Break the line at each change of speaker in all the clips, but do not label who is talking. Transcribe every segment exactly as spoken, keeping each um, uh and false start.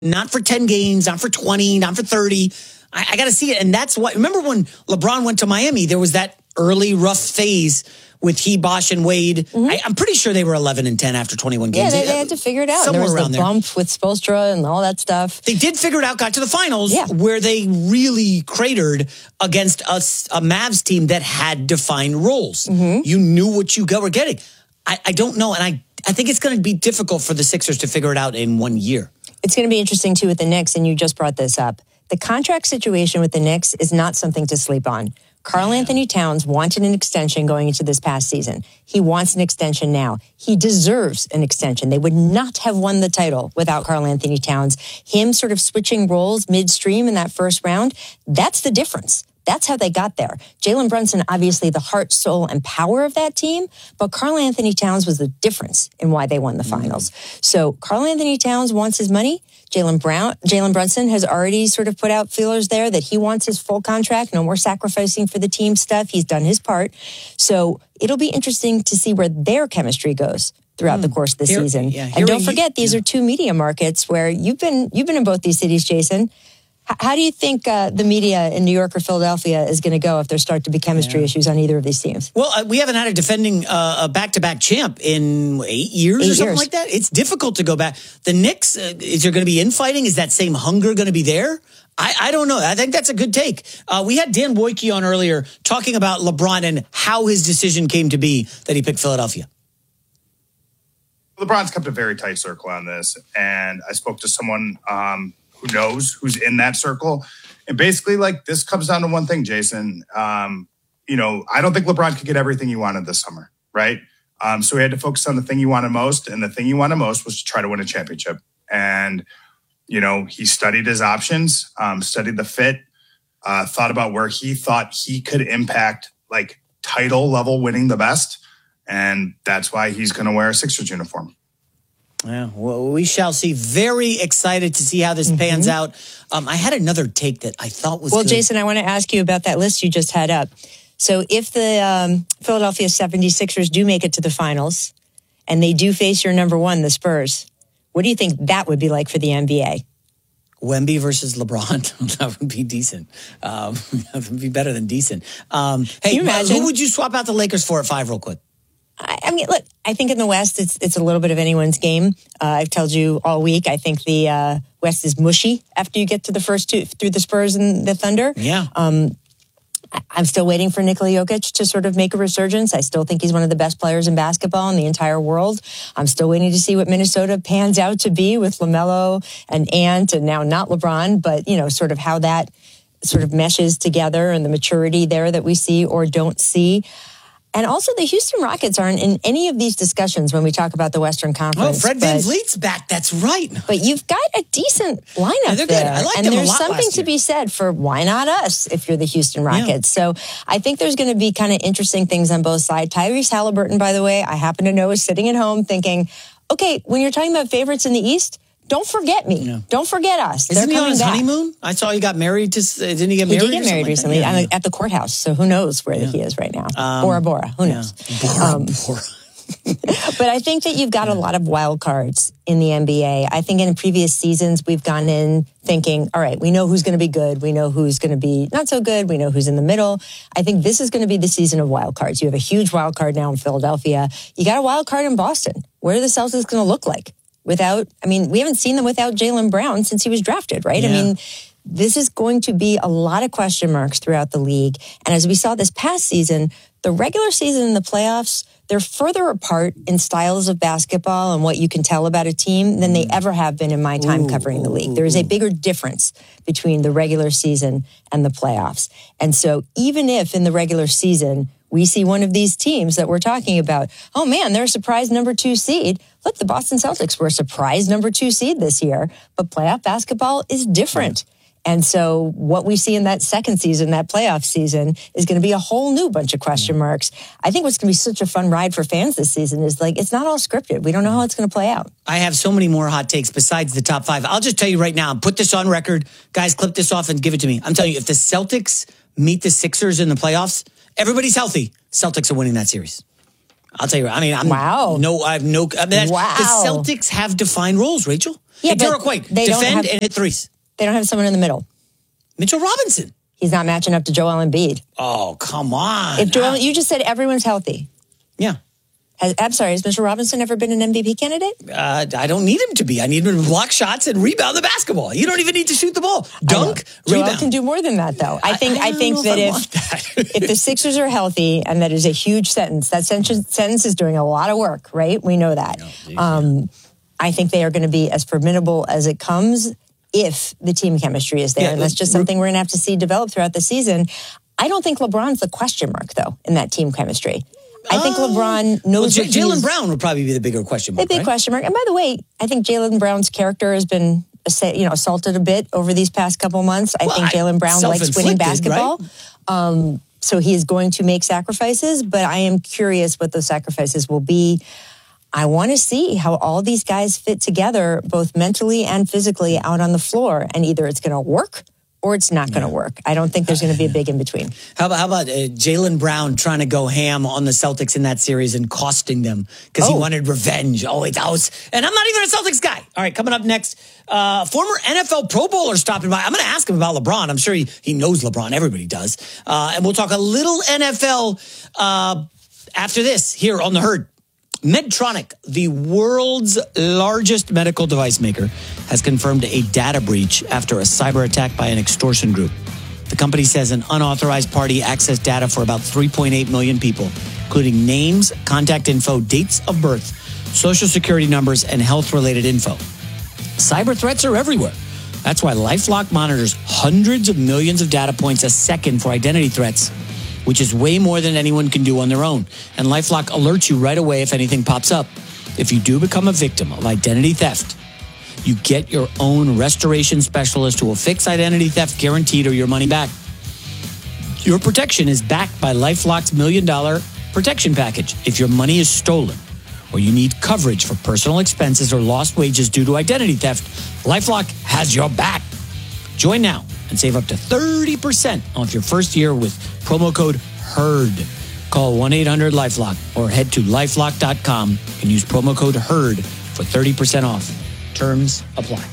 not for ten games, not for twenty, not for thirty. I, I got to see it. And that's what, remember when LeBron went to Miami, there was that early rough phase with he, Bosh, and Wade. Mm-hmm. I, I'm pretty sure they were eleven and ten after twenty-one games.
Yeah, they, they had to figure it out.
Somewhere
there was
around
the
there.
bump with Spoelstra and all that stuff.
They did figure it out, got to the finals,
yeah.
where they really cratered against a, a Mavs team that had defined roles. Mm-hmm. You knew what you were getting. I, I don't know, and I, I think it's going to be difficult for the Sixers to figure it out in one year.
It's going to be interesting, too, with the Knicks, and you just brought this up. The contract situation with the Knicks is not something to sleep on. Karl Anthony Towns wanted an extension going into this past season. He wants an extension now. He deserves an extension. They would not have won the title without Karl Anthony Towns. Him sort of switching roles midstream in that first round, that's the difference. That's how they got there. Jalen Brunson, obviously the heart, soul, and power of that team, but Karl Anthony Towns was the difference in why they won the finals. Mm. So Karl Anthony Towns wants his money. Jalen Brown, Jalen Brunson has already sort of put out feelers there that he wants his full contract, no more sacrificing for the team stuff. He's done his part. So it'll be interesting to see where their chemistry goes throughout mm. the course of the here, season. Yeah, and don't forget, these yeah. are two media markets where you've been you've been in both these cities, Jason. How do you think uh, the media in New York or Philadelphia is going to go if there start to be chemistry yeah. issues on either of these teams?
Well, uh, we haven't had a defending uh, a back-to-back champ in eight years eight or something years. like that. It's difficult to go back. The Knicks, uh, is there going to be infighting? Is that same hunger going to be there? I, I don't know. I think that's a good take. Uh, we had Dan Boyke on earlier talking about LeBron and how his decision came to be that he picked Philadelphia.
LeBron's kept a very tight circle on this, and I spoke to someone um, who knows who's in that circle. And basically, like, this comes down to one thing, Jason. Um, you know, I don't think LeBron could get everything he wanted this summer, right? Um, so he had to focus on the thing he wanted most, and the thing he wanted most was to try to win a championship. And, you know, he studied his options, um, studied the fit, uh, thought about where he thought he could impact, like, title level winning the best. And that's why he's going to wear a Sixers uniform.
Yeah, well, we shall see. Very excited to see how this mm-hmm. pans out. Um, I had another take that I thought was
Well,
good.
Jason, I want to ask you about that list you just had up. So if the um, Philadelphia seventy-sixers do make it to the finals and they do face your number one, the Spurs, what do you think that would be like for the N B A?
Wemby versus LeBron. That would be decent. Um, that would be better than decent. Um, hey, who would you swap out the Lakers for at five real quick?
I mean, look, I think in the West, it's it's a little bit of anyone's game. Uh, I've told you all week, I think the uh, West is mushy after you get to the first two, through the Spurs and the Thunder.
Yeah.
Um, I'm still waiting for Nikola Jokic to sort of make a resurgence. I still think he's one of the best players in basketball in the entire world. I'm still waiting to see what Minnesota pans out to be with LaMelo and Ant and now not LeBron, but, you know, sort of how that sort of meshes together and the maturity there that we see or don't see. And also, the Houston Rockets aren't in any of these discussions when we talk about the Western Conference.
Oh, Fred VanVleet's back. That's right.
But you've got a decent lineup
yeah, they're
there.
Good. I like
and
them
there's
a lot
something
last
to
year.
be said for why not us if you're the Houston Rockets. Yeah. So I think there's going to be kind of interesting things on both sides. Tyrese Halliburton, by the way, I happen to know is sitting at home thinking, okay, when you're talking about favorites in the East, don't forget me. Yeah. Don't forget us.
Isn't
They're
he on his
back.
honeymoon? I saw he got married. To didn't he get
he
married?
He did get married recently
like yeah, yeah.
at the courthouse. So who knows where yeah. he is right now? Um, Bora Bora. Who knows?
Yeah. Bora
um,
Bora.
But I think that you've got a lot of wild cards in the N B A. I think in previous seasons, we've gone in thinking, all right, we know who's going to be good. We know who's going to be not so good. We know who's in the middle. I think this is going to be the season of wild cards. You have a huge wild card now in Philadelphia. You got a wild card in Boston. What are the Celtics going to look like without, I mean, we haven't seen them without Jaylen Brown since he was drafted, right?
Yeah.
I mean, this is going to be a lot of question marks throughout the league. And as we saw this past season, the regular season and the playoffs, they're further apart in styles of basketball and what you can tell about a team than they ever have been in my time
ooh,
covering the league.
Ooh,
there is a
ooh.
bigger difference between the regular season and the playoffs. And so even if in the regular season we see one of these teams that we're talking about, oh man, they're a surprise number two seed. Look, the Boston Celtics were a surprise number two seed this year, but playoff basketball is different. Right. And so what we see in that second season, that playoff season, is going to be a whole new bunch of question marks. I think what's going to be such a fun ride for fans this season is like, it's not all scripted. We don't know how it's going to play out.
I have so many more hot takes besides the top five. I'll just tell you right now, put this on record. Guys, clip this off and give it to me. I'm telling you, if the Celtics meet the Sixers in the playoffs, everybody's healthy. Celtics are winning that series. I'll tell you, I mean, I'm
wow.
no, I have no, I mean,
wow.
the Celtics have defined roles, Rachel.
Yeah,
hey, Derek White, defend
have,
and hit threes.
They don't have someone in the middle.
Mitchell Robinson.
He's not matching up to Joel Embiid.
Oh, come on.
If Joel, you just said everyone's healthy.
Yeah.
Has, I'm sorry, has Mitchell Robinson ever been an M V P candidate?
Uh, I don't need him to be. I need him to block shots and rebound the basketball. You don't even need to shoot the ball. Dunk,
Joel
rebound.
can do more than that, though. I think. I, I think that if
that.
if the Sixers are healthy, and that is a huge sentence. That sentence, sentence is doing a lot of work, right? We know that. Oh, um, I think they are going to be as formidable as it comes if the team chemistry is there, yeah, and that's just something we're going to have to see develop throughout the season. I don't think LeBron's the question mark, though, in that team chemistry. I think LeBron knows.
Well, J- Jaylen Brown would probably be the bigger question mark.
The big
right?
question mark. And by the way, I think Jaylen Brown's character has been, you know, assaulted a bit over these past couple months. I well, think Jaylen Brown likes winning basketball, right? um, so he is going to make sacrifices. But I am curious what those sacrifices will be. I want to see how all these guys fit together, both mentally and physically, out on the floor, and either it's going to work or it's not going to work. I don't think there's going to be a big in between.
How about how about uh, Jaylen Brown trying to go ham on the Celtics in that series and costing them because oh. he wanted revenge? Oh, it's out. And I'm not even a Celtics guy. All right, coming up next, uh, former N F L Pro Bowler stopping by. I'm going to ask him about LeBron. I'm sure he, he knows LeBron. Everybody does. Uh, and we'll talk a little N F L uh, after this here on The Herd. Medtronic, the world's largest medical device maker, has confirmed a data breach after a cyber attack by an extortion group. The company says an unauthorized party accessed data for about three point eight million people, including names, contact info, dates of birth, social security numbers, and health-related info. Cyber threats are everywhere. That's why LifeLock monitors hundreds of millions of data points a second for identity threats, which is way more than anyone can do on their own. And LifeLock alerts you right away if anything pops up. If you do become a victim of identity theft, you get your own restoration specialist who will fix identity theft guaranteed or your money back. Your protection is backed by LifeLock's million dollar protection package. If your money is stolen or you need coverage for personal expenses or lost wages due to identity theft, LifeLock has your back. Join now and save up to thirty percent off your first year with promo code HERD. Call one eight hundred LifeLock or head to lifelock dot com and use promo code HERD for thirty percent off. Terms apply.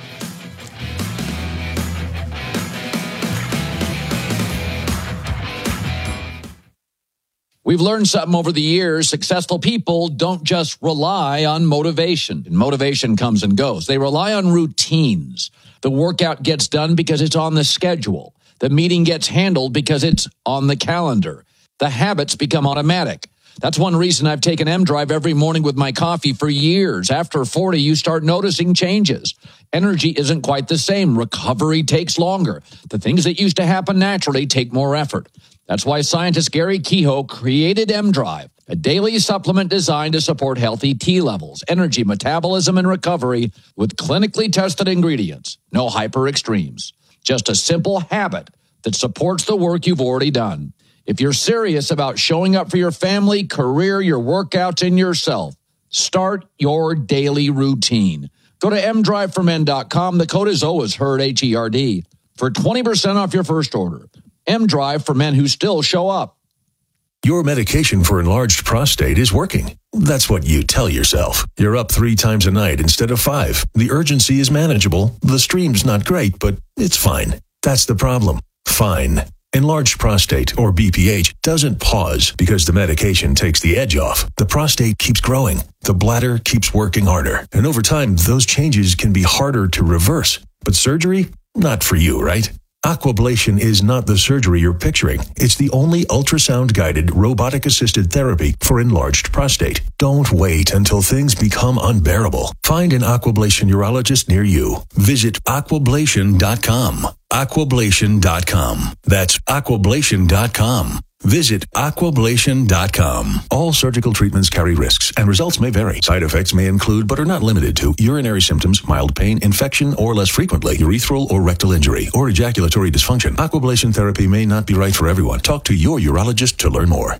We've learned something over the years. Successful people don't just rely on motivation. And motivation comes and goes. They rely on routines. The workout gets done because it's on the schedule. The meeting gets handled because it's on the calendar. The habits become automatic. That's one reason I've taken M-Drive every morning with my coffee for years. After forty, you start noticing changes. Energy isn't quite the same. Recovery takes longer. The things that used to happen naturally take more effort. That's why scientist Gary Kehoe created M-Drive, a daily supplement designed to support healthy T levels, energy, metabolism, and recovery with clinically tested ingredients. No hyper extremes. Just a simple habit that supports the work you've already done. If you're serious about showing up for your family, career, your workouts, and yourself, start your daily routine. Go to m drive for men dot com. The code is always HERD, H E R D, for twenty percent off your first order. M-Drive for men who still show up.
Your medication for enlarged prostate is working. That's what you tell yourself. You're up three times a night instead of five. The urgency is manageable. The stream's not great, but it's fine. That's the problem. Fine. Enlarged prostate, or B P H, doesn't pause because the medication takes the edge off. The prostate keeps growing. The bladder keeps working harder. And over time, those changes can be harder to reverse. But surgery? Not for you, right? Aquablation is not the surgery you're picturing. It's the only ultrasound-guided, robotic-assisted therapy for enlarged prostate. Don't wait until things become unbearable. Find an Aquablation urologist near you. Visit aquablation dot com. aquablation dot com. That's aquablation dot com. Visit aquablation dot com. All surgical treatments carry risks, and results may vary. Side effects may include, but are not limited to, urinary symptoms, mild pain, infection, or less frequently, urethral or rectal injury, or ejaculatory dysfunction. Aquablation therapy may not be right for everyone. Talk to your urologist to learn more.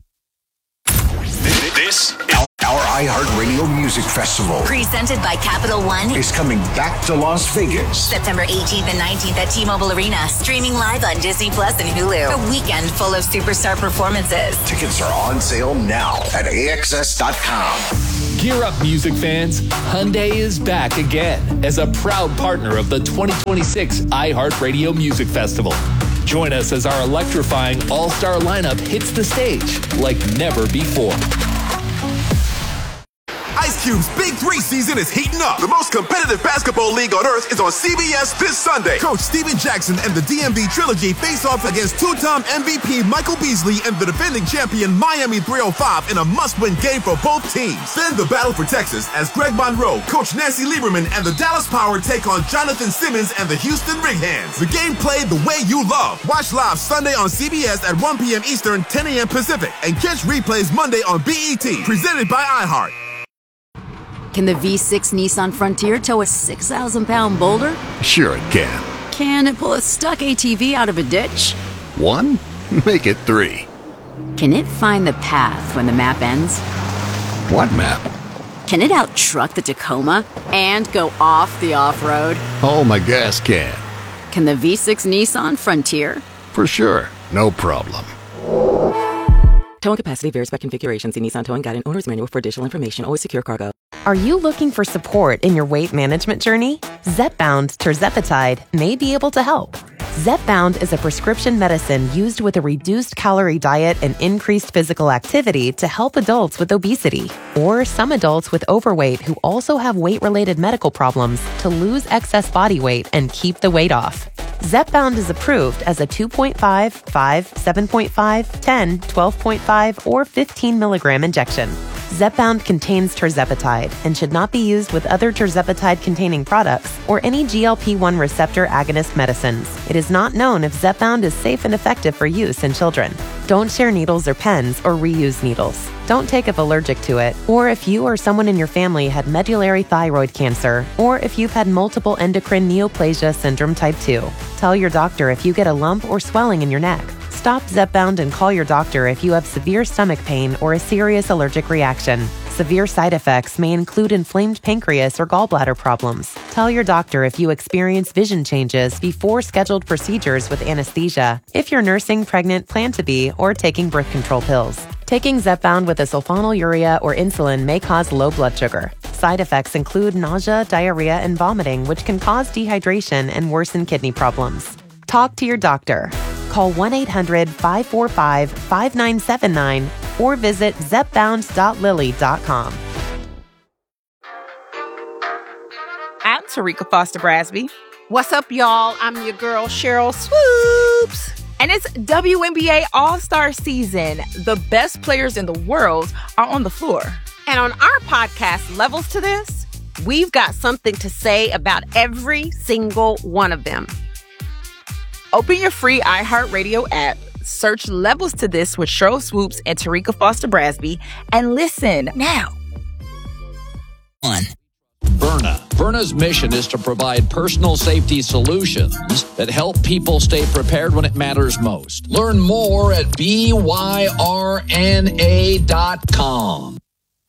This is our iHeartRadio Music Festival,
presented by Capital One,
is coming back to Las Vegas.
September eighteenth and nineteenth at T-Mobile Arena. Streaming live on Disney Plus and Hulu. A weekend full of superstar performances.
Tickets are on sale now at A X S dot com.
Gear up, music fans. Hyundai is back again as a proud partner of the twenty twenty-six iHeartRadio Music Festival. Join us as our electrifying all-star lineup hits the stage like never before.
Ice Cube's Big Three season is heating up. The most competitive basketball league on earth is on C B S this Sunday. Coach Steven Jackson and the D M V Trilogy face off against two-time M V P Michael Beasley and the defending champion Miami three oh five in a must-win game for both teams. Then the battle for Texas as Greg Monroe, Coach Nancy Lieberman, and the Dallas Power take on Jonathan Simmons and the Houston Rig Hands. The game played the way you love. Watch live Sunday on C B S at one p.m. Eastern, ten a.m. Pacific, and catch replays Monday on B E T, presented by iHeart.
Can the V six Nissan Frontier tow a six thousand pound boulder?
Sure it can.
Can it pull a stuck A T V out of a ditch?
One? Make it three.
Can it find the path when the map ends?
What map?
Can it out-truck the Tacoma and go off the off-road?
Oh, my gas can.
Can the V six Nissan Frontier?
For sure. No problem.
Towing capacity varies by configuration. See Nissan Towing Guide and Owner's Manual for additional information. Always secure cargo.
Are you looking for support in your weight management journey? Zepbound tirzepatide may be able to help. Zepbound is a prescription medicine used with a reduced calorie diet and increased physical activity to help adults with obesity or some adults with overweight who also have weight-related medical problems to lose excess body weight and keep the weight off. Zepbound is approved as a two point five, five, seven point five, ten, twelve point five, or fifteen milligram injection. Zepbound contains tirzepatide and should not be used with other tirzepatide-containing products or any G L P one receptor agonist medicines. It is not known if Zepbound is safe and effective for use in children. Don't share needles or pens or reuse needles. Don't take if allergic to it, or if you or someone in your family had medullary thyroid cancer, or if you've had multiple endocrine neoplasia syndrome type two. Tell your doctor if you get a lump or swelling in your neck. Stop Zepbound and call your doctor if you have severe stomach pain or a serious allergic reaction. Severe side effects may include inflamed pancreas or gallbladder problems. Tell your doctor if you experience vision changes before scheduled procedures with anesthesia, if you're nursing, pregnant, plan to be, or taking birth control pills. Taking Zepbound with a sulfonylurea or insulin may cause low blood sugar. Side effects include nausea, diarrhea, and vomiting, which can cause dehydration and worsen kidney problems. Talk to your doctor. Call one eight hundred, five four five, five nine seven nine or visit zepbound dot lilly dot com.
I'm Tarika Foster Brasby. What's up, y'all? I'm your girl, Cheryl Swoops. And it's W N B A All-Star Season. The best players in the world are on the floor. And on our podcast, Levels to This, we've got something to say about every single one of them. Open your free iHeartRadio app, search Levels to This with Cheryl Swoops and Tarika Foster Brasby, and listen now.
One. Verna. Verna's mission is to provide personal safety solutions that help people stay prepared when it matters most. Learn more at B Y R N A dot com.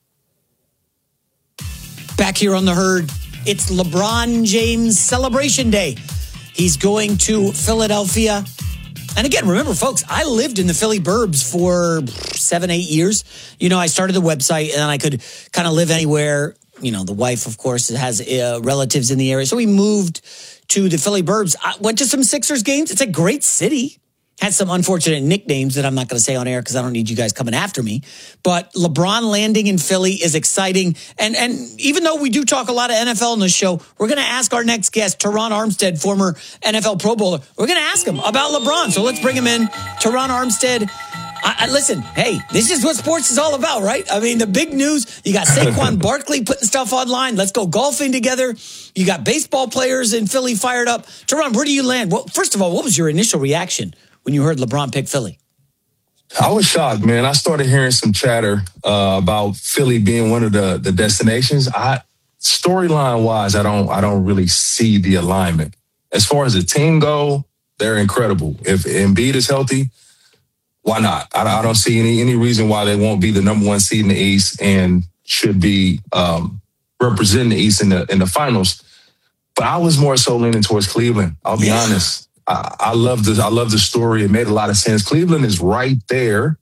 Back here on The Herd, it's LeBron James Celebration Day. He's going to Philadelphia. And again, remember, folks, I lived in the Philly burbs for seven, eight years. You know, I started the website and then I could kind of live anywhere. You know, the wife, of course, has uh, relatives in the area. So we moved to the Philly burbs. I went to some Sixers games. It's a great city. Had some unfortunate nicknames that I'm not going to say on air because I don't need you guys coming after me. But LeBron landing in Philly is exciting. And and even though we do talk a lot of N F L in this show, we're going to ask our next guest, Teron Armstead, former N F L Pro Bowler. We're going to ask him about LeBron. So let's bring him in. Teron Armstead. I, I, listen, hey, this is what sports is all about, right? I mean, the big news, you got Saquon Barkley putting stuff online. Let's go golfing together. You got baseball players in Philly fired up. Teron, where do you land? Well, first of all, what was your initial reaction when you heard LeBron pick Philly?
I was shocked, man. I started hearing some chatter uh, about Philly being one of the, the destinations. I storyline wise, I don't I don't really see the alignment. As far as the team go, they're incredible. If Embiid is healthy, why not? I, I don't see any any reason why they won't be the number one seed in the East and should be um, representing the East in the in the finals. But I was more so leaning towards Cleveland. I'll be yeah. honest. I, I love the I love the story. It made a lot of sense. Cleveland is right there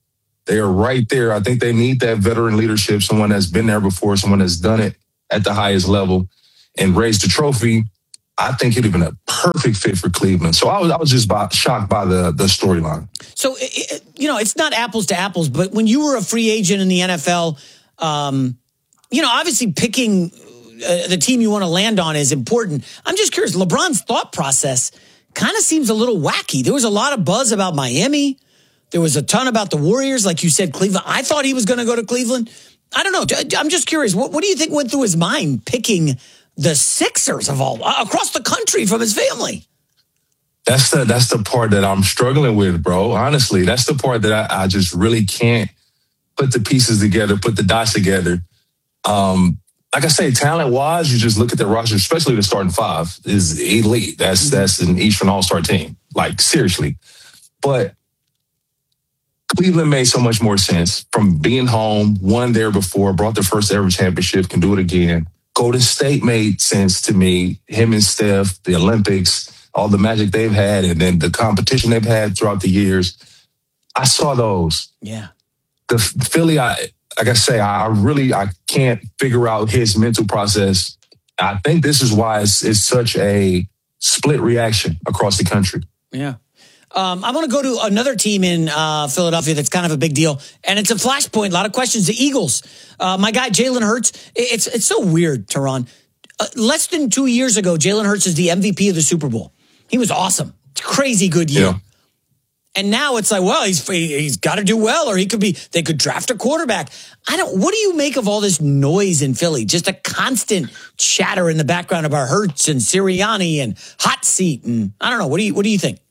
They are right there. I think they need that veteran leadership, someone that's been there before, someone that's done it at the highest level and raised the trophy. I think he'd have been a perfect fit for Cleveland. So I was I was just by, shocked by the the storyline.
So, it, you know, it's not apples to apples, but when you were a free agent in the N F L, um, you know, obviously picking uh, the team you want to land on is important. I'm just curious, LeBron's thought process kind of seems a little wacky. There was a lot of buzz about Miami. There was a ton about the Warriors. Like you said, Cleveland. I thought he was going to go to Cleveland. I don't know. I'm just curious. What, what do you think went through his mind picking the Sixers of all across the country from his family?
That's the that's the part that I'm struggling with, bro. Honestly, that's the part that I, I just really can't put the pieces together, put the dots together. Um, like I say, talent-wise, you just look at the roster, especially the starting five, is elite. That's mm-hmm. that's an Eastern All-Star team. Like, seriously. But Cleveland made so much more sense from being home, won there before, brought their first ever championship, can do it again. Golden State made sense to me. Him and Steph, the Olympics, all the magic they've had, and then the competition they've had throughout the years. I saw those.
Yeah.
The Philly, I like I say, I really I can't figure out his mental process. I think this is why it's, it's such a split reaction across the country.
Yeah. Um, I want to go to another team in uh, Philadelphia that's kind of a big deal, and it's a flashpoint. A lot of questions. The Eagles. Uh, my guy Jalen Hurts. It's it's so weird, Teron. Uh, less than two years ago, Jalen Hurts is the M V P of the Super Bowl. He was awesome. Crazy good year. Yeah. And now it's like, well, he's he's got to do well, or he could be. They could draft a quarterback. I don't. What do you make of all this noise in Philly? Just a constant chatter in the background about Hurts and Sirianni and hot seat, and I don't know. What do you What do you think?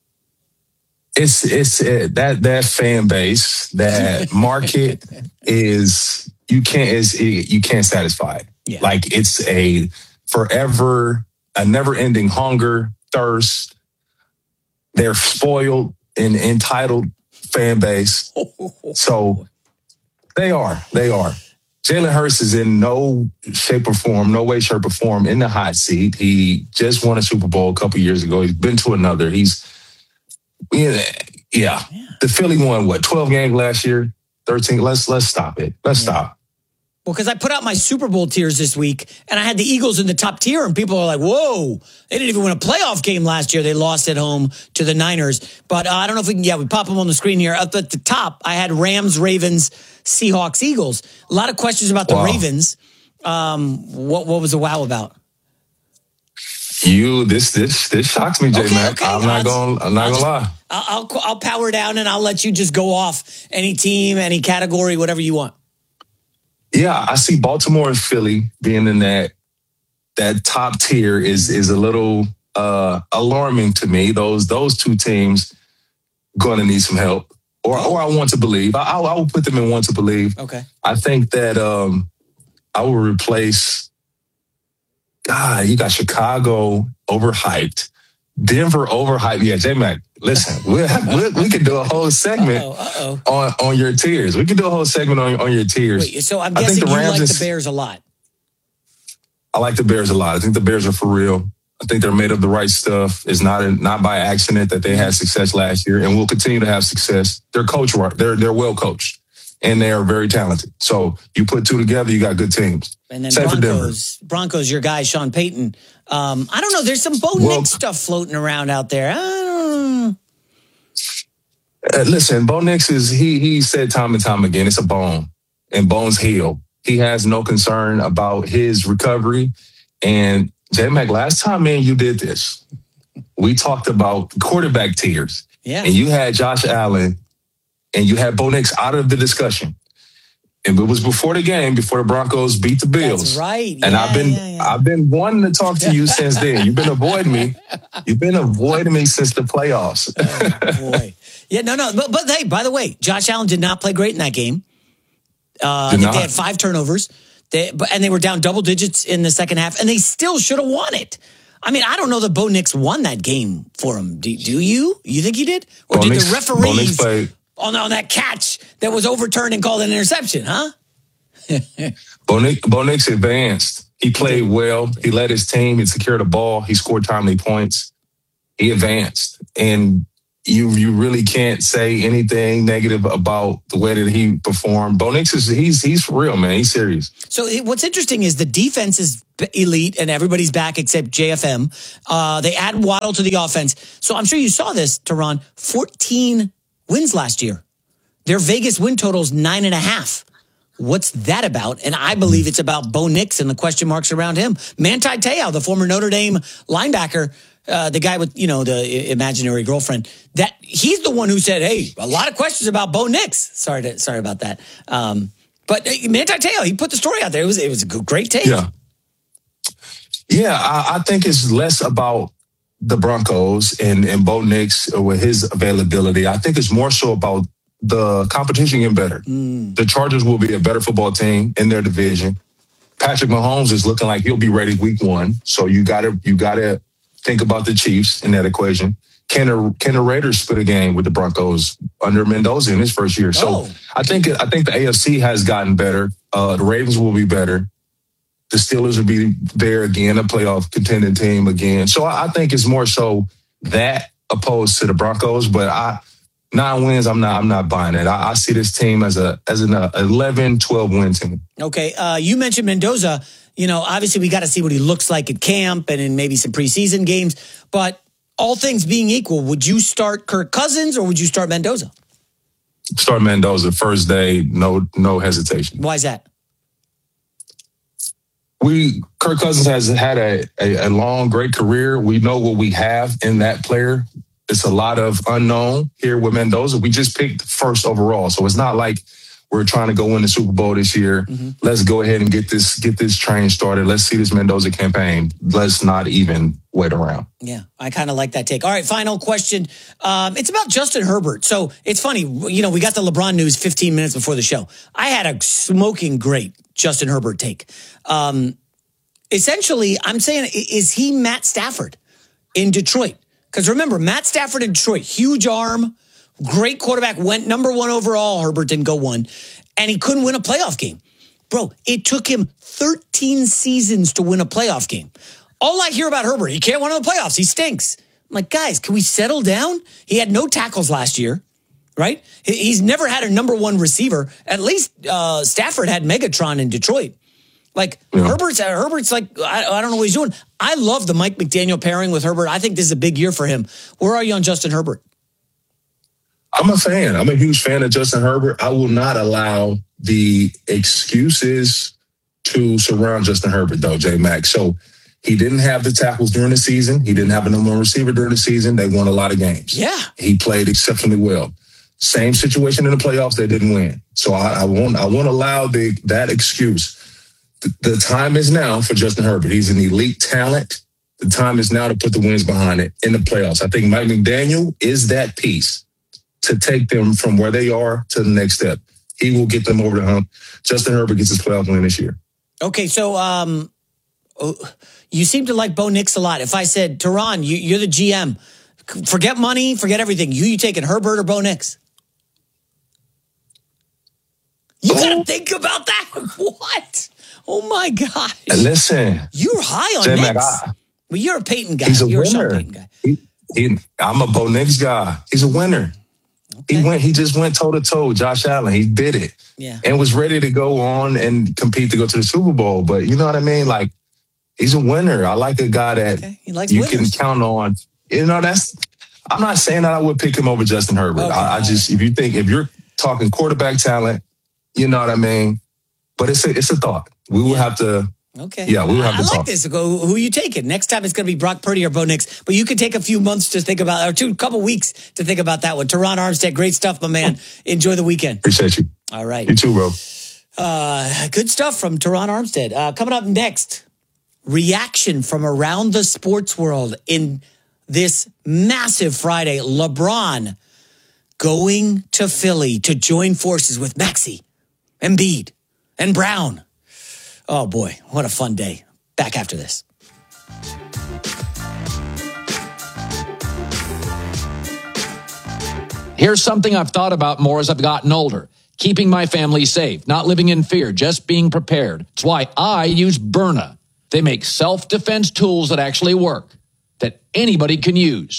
It's it's it, that that fan base, that market is you can't is you can't satisfy it. Yeah. Like it's a forever, a never ending hunger, thirst. They're spoiled and entitled fan base. So they are, they are. Jalen Hurts is in no shape or form, no way, shape or form in the hot seat. He just won a Super Bowl a couple years ago. He's been to another. He's, yeah, yeah. The Philly won, what, twelve games last year? thirteen? Let's, let's stop it. Let's yeah. stop.
Well, because I put out my Super Bowl tiers this week, and I had the Eagles in the top tier, and people are like, whoa, they didn't even win a playoff game last year. They lost at home to the Niners. But uh, I don't know if we can, yeah, we pop them on the screen here. Up at the top, I had Rams, Ravens, Seahawks, Eagles. A lot of questions about the wow. Ravens. Um, what, what was the wow about?
You, this, this, this shocks me, J okay, Mac. Okay. I'm not going, I'm not going to lie.
I'll, I'll, I'll power down, and I'll let you just go off any team, any category, whatever you want.
Yeah, I see Baltimore and Philly being in that that top tier is is a little uh, alarming to me. Those those two teams going to need some help, or or I want to believe. I, I will put them in one to believe.
Okay,
I think that um, I will replace. God, you got Chicago overhyped, Denver overhyped. Yeah, J-Mac, listen, we we, we could do a whole segment uh-oh, uh-oh. on on your tiers. We could do a whole segment on on your tiers.
Wait, so I'm guessing you like is, the Bears a lot.
I like the Bears a lot. I think the Bears are for real. I think they're made of the right stuff. It's not a, not by accident that they had success last year, and will continue to have success. They're coached right. They're they're well coached, and they are very talented. So you put two together, you got good teams.
And then Same Broncos, Broncos, your guy Sean Payton. Um, I don't know. There's some Bo well, Nix stuff floating around out there. I don't know.
Uh, listen, Bo Nix is he he said time and time again, it's a bone, and bones heal. He has no concern about his recovery. And J-Mac, last time, man, you did this. We talked about quarterback tiers.
Yeah.
And you had Josh Allen and you had Bo Nix out of the discussion. And it was before the game, before the Broncos beat the Bills.
That's right. Yeah,
and I've been
yeah, yeah.
I've been wanting to talk to you since then. You've been avoiding me. You've been avoiding me since the playoffs.
Oh, boy. Yeah, no, no. But, but hey, by the way, Josh Allen did not play great in that game. Uh, I think not. They had five turnovers. They, but, and they were down double digits in the second half, and they still should have won it. I mean, I don't know that Bo Nix won that game for him. Do, do you? You think he did? Or
Bo
did
Nix,
the referees on, on that catch that was overturned and called an interception, huh?
Bo Nix, Bo Nix advanced. He played well. He led his team. He secured the ball. He scored timely points. He advanced. And you you really can't say anything negative about the way that he performed. Bo Nix is he's he's for real, man. He's serious.
So what's interesting is the defense is elite and everybody's back except J F M. Uh, they add Waddle to the offense. So I'm sure you saw this, Teron. fourteen wins last year. Their Vegas win total is nine and a half. What's that about? And I believe it's about Bo Nix and the question marks around him. Manti Te'o, the former Notre Dame linebacker, uh, the guy with, you know, the imaginary girlfriend, that he's the one who said, hey, a lot of questions about Bo Nix. Sorry to, sorry about that. Um, but uh, Manti Te'o, he put the story out there. It was, it was a great take.
Yeah. Yeah, I, I think it's less about the Broncos and, and Bo Nix with his availability. I think it's more so about the competition getting better. Mm. The Chargers will be a better football team in their division. Patrick Mahomes is looking like he'll be ready week one. So you gotta you gotta think about the Chiefs in that equation. Can the, can the Raiders split a game with the Broncos under Mendoza in his first year? So
oh.
I think I think the A F C has gotten better. Uh, the Ravens will be better. The Steelers will be there again, a playoff contending team again. So I, I think it's more so that opposed to the Broncos. But I nine wins, I'm not I'm not buying it. I, I see this team as a as an uh, eleven, twelve win team.
Okay, uh, you mentioned Mendoza. You know, obviously we got to see what he looks like at camp and in maybe some preseason games. But all things being equal, would you start Kirk Cousins or would you start Mendoza?
Start Mendoza first day, no no hesitation.
Why is that?
We Kirk Cousins has had a, a, a long, great career. We know what we have in that player. It's a lot of unknown here with Mendoza. We just picked first overall, so it's not like we're trying to go win the Super Bowl this year. Mm-hmm. Let's go ahead and get this get this train started. Let's see this Mendoza campaign. Let's not even wait around.
Yeah, I kind of like that take. All right, final question. Um, it's about Justin Herbert. So it's funny, you know, we got the LeBron news fifteen minutes before the show. I had a smoking great Justin Herbert take. Um, essentially, I'm saying, is he Matt Stafford in Detroit? Because remember, Matt Stafford in Detroit, huge arm, great quarterback, went number one overall. Herbert didn't go one, and he couldn't win a playoff game. Bro, it took him thirteen seasons to win a playoff game. All I hear about Herbert, he can't win in the playoffs. He stinks. I'm like, guys, can we settle down? He had no tackles last year, right? He's never had a number one receiver. At least uh, Stafford had Megatron in Detroit. Like, yeah. Herbert's uh, Herbert's like, I, I don't know what he's doing. I love the Mike McDaniel pairing with Herbert. I think this is a big year for him. Where are you on Justin Herbert?
I'm a fan. I'm a huge fan of Justin Herbert. I will not allow the excuses to surround Justin Herbert, though, J-Mac. So he didn't have the tackles during the season. He didn't have a number one receiver during the season. They won a lot of games.
Yeah.
He played exceptionally well. Same situation in the playoffs. They didn't win. So I, I won't I won't allow the, that excuse. The, the time is now for Justin Herbert. He's an elite talent. The time is now to put the wins behind it in the playoffs. I think Mike McDaniel is that piece to take them from where they are to the next step. He will get them over the hump. Justin Herbert gets his playoff win this year.
Okay, so um, you seem to like Bo Nix a lot. If I said, Teron, you, you're the G M, forget money, forget everything. You you taking Herbert or Bo Nix? You oh. gotta think about that. What? Oh my gosh!
Listen,
you're high on
J-Mac,
Nix.
I,
well, you're a Peyton guy.
He's a
you're
winner.
a Peyton guy.
He, he, I'm a Bo Nix guy. He's a winner. Okay. He went. He just went toe to toe. Josh Allen. He did it.
Yeah.
And was ready to go on and compete to go to the Super Bowl. But you know what I mean? Like, he's a winner. I like a guy that
okay. he likes
you
winners.
can count on. You know, that's. I'm not saying that I would pick him over Justin Herbert. Okay. I, I just, if you think, if you're talking quarterback talent, you know what I mean. But it's a, it's a thought. We will yeah. have to.
Okay.
Yeah, we will have to
I
talk.
like this. Go, who you taking? Next time it's going to be Brock Purdy or Bo Nix. But you can take a few months to think about, or two, couple weeks to think about that one. Teron Armstead, great stuff, my man. Enjoy the weekend.
Appreciate you.
All right.
You too, bro.
Uh, good stuff from Teron Armstead. Uh, coming up next, reaction from around the sports world in this massive Friday. LeBron going to Philly to join forces with Maxey, Embiid, and Brown. Oh, boy, what a fun day. Back after this.
Here's something I've thought about more as I've gotten older. Keeping my family safe, not living in fear, just being prepared. It's why I use Byrna. They make self-defense tools that actually work, that anybody can use.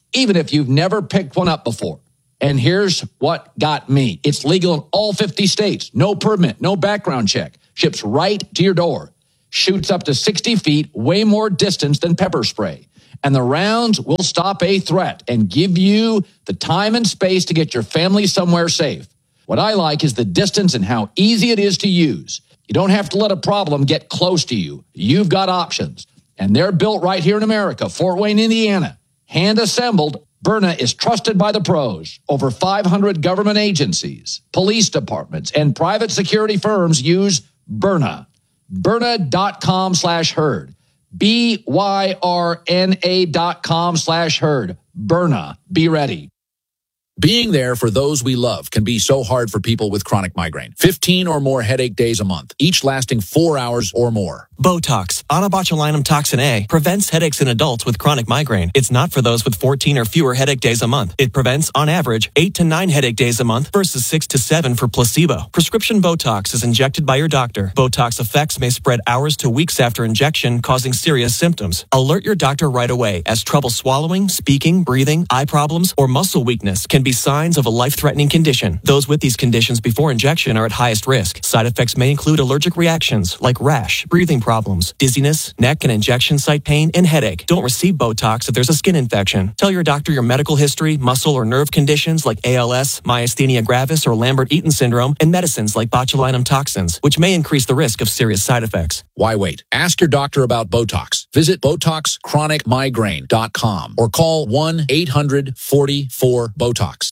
even if you've never picked one up before. And here's what got me. It's legal in all fifty states. No permit, no background check. Ships right to your door. Shoots up to sixty feet, way more distance than pepper spray. And the rounds will stop a threat and give you the time and space to get your family somewhere safe. What I like is the distance and how easy it is to use. You don't have to let a problem get close to you. You've got options. And they're built right here in America, Fort Wayne, Indiana. Hand assembled, Byrna is trusted by the pros. Over five hundred government agencies, police departments, and private security firms use Byrna. Byrna.com slash herd. B Y R N A dot com slash herd. Byrna. Be ready.
Being there for those we love can be so hard for people with chronic migraine. fifteen or more headache days a month, each lasting four hours or more.
Botox, onabotulinum toxin A, prevents headaches in adults with chronic migraine. It's not for those with fourteen or fewer headache days a month. It prevents, on average, eight to nine headache days a month versus six to seven for placebo. Prescription Botox is injected by your doctor. Botox effects may spread hours to weeks after injection, causing serious symptoms. Alert your doctor right away, as trouble swallowing, speaking, breathing, eye problems, or muscle weakness can be signs of a life-threatening condition. Those with these conditions before injection are at highest risk. Side effects may include allergic reactions like rash, breathing problems, dizziness, neck and injection site pain, and headache. Don't receive Botox if there's a skin infection. Tell your doctor your medical history, muscle or nerve conditions like A L S, myasthenia gravis, or Lambert-Eaton syndrome, and medicines like botulinum toxins, which may increase the risk of serious side effects.
Why wait? Ask your doctor about Botox. Visit Botox Chronic Migraine dot com or call one eight hundred forty-four BOTOX.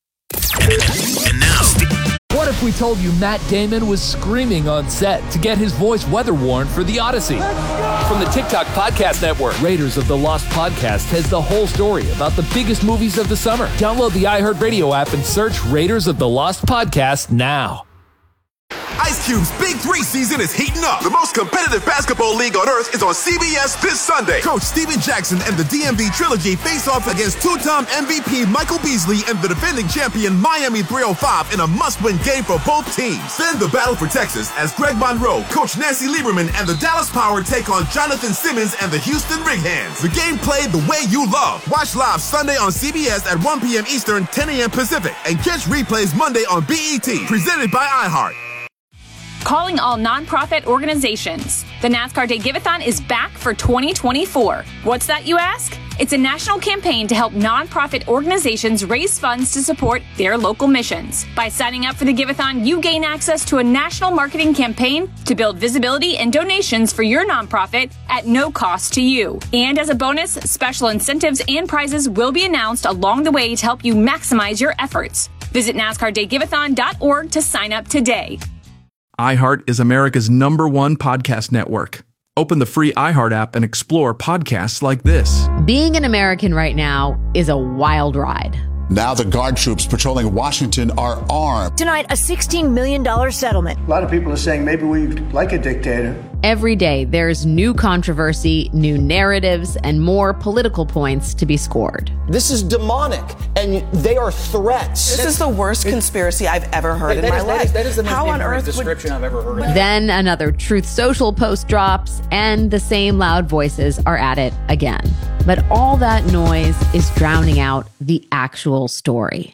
And now, what if we told you Matt Damon was screaming on set to get his voice weather warned for the Odyssey? From the TikTok Podcast Network, Raiders of the Lost Podcast has the whole story about the biggest movies of the summer. Download the iHeartRadio app and search Raiders of the Lost Podcast now.
Ice Cube's Big Three season is heating up. The most competitive basketball league on earth is on C B S this Sunday. Coach Steven Jackson and the D M V Trilogy face off against two-time M V P Michael Beasley and the defending champion Miami three oh five in a must-win game for both teams. Then the battle for Texas as Greg Monroe, Coach Nancy Lieberman, and the Dallas Power take on Jonathan Simmons and the Houston Rig Hands. The game played the way you love. Watch live Sunday on C B S at one p.m. Eastern, ten a.m. Pacific, and catch replays Monday on B E T. Presented by iHeart.
Calling all nonprofit organizations. The NASCAR Day Give-A-thon is back for twenty twenty-four. What's that, you ask? It's a national campaign to help nonprofit organizations raise funds to support their local missions. By signing up for the Give-A-thon, you gain access to a national marketing campaign to build visibility and donations for your nonprofit at no cost to you. And as a bonus, special incentives and prizes will be announced along the way to help you maximize your efforts. Visit NASCAR Day Give A Thon dot org to sign up today.
iHeart is America's number one podcast network. Open the free iHeart app and explore podcasts like this.
Being an American right now is a wild ride.
Now the guard troops patrolling Washington are armed.
Tonight, a sixteen million dollars settlement.
A lot of people are saying maybe we like a dictator.
Every day, there's new controversy, new narratives, and more political points to be scored.
This is demonic, and they are threats.
This is the worst conspiracy I've ever heard in my life.
That is the most
How on earth
description
would...
I've ever heard.
Then another Truth Social post drops, and the same loud voices are at it again. But all that noise is drowning out the actual story.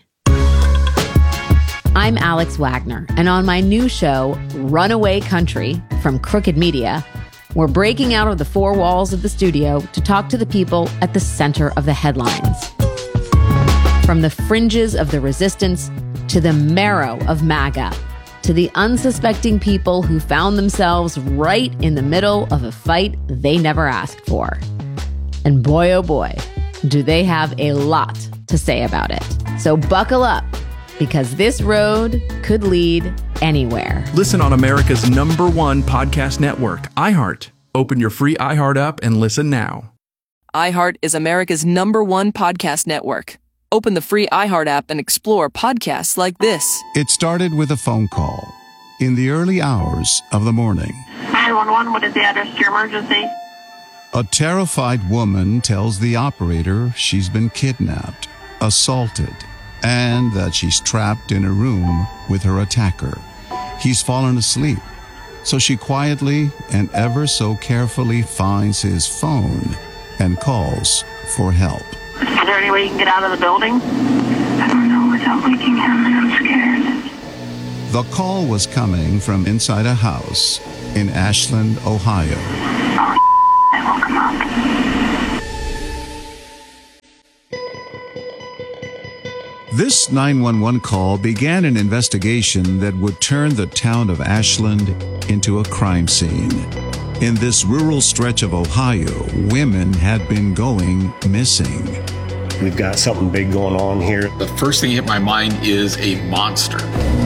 I'm Alex Wagner, and on my new show, Runaway Country, from Crooked Media, we're breaking out of the four walls of the studio to talk to the people at the center of the headlines. From the fringes of the resistance to the marrow of MAGA, to the unsuspecting people who found themselves right in the middle of a fight they never asked for. And boy, oh boy, do they have a lot to say about it. So buckle up, because this road could lead anywhere.
Listen on America's number one podcast network, iHeart. Open your free iHeart app and listen now.
iHeart is America's number one podcast network. Open the free iHeart app and explore podcasts like this.
It started with a phone call in the early hours of the morning.
nine one one, what is the address to your emergency?
A terrified woman tells the operator she's been kidnapped, assaulted, and that she's trapped in a room with her attacker. He's fallen asleep, so she quietly and ever so carefully finds his phone and calls for help.
Is there any way you can get out of the building?
I don't know without waking him, and I'm scared.
The call was coming from inside a house in Ashland, Ohio.
Oh, I woke him up.
This nine one one call began an investigation that would turn the town of Ashland into a crime scene. In this rural stretch of Ohio, women had been going missing.
We've got something big going on here.
The first thing that hit my mind is a monster.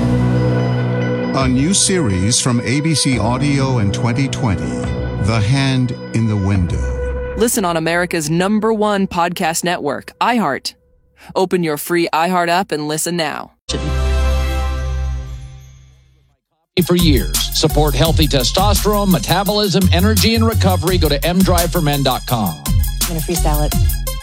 A new series from A B C Audio in twenty twenty, The Hand in the Window.
Listen on America's number one podcast network, iHeart. Open your free iHeart app and listen now.
For years, support healthy testosterone, metabolism, energy, and recovery. Go to m drive for men dot com.
I'm going to freestyle it.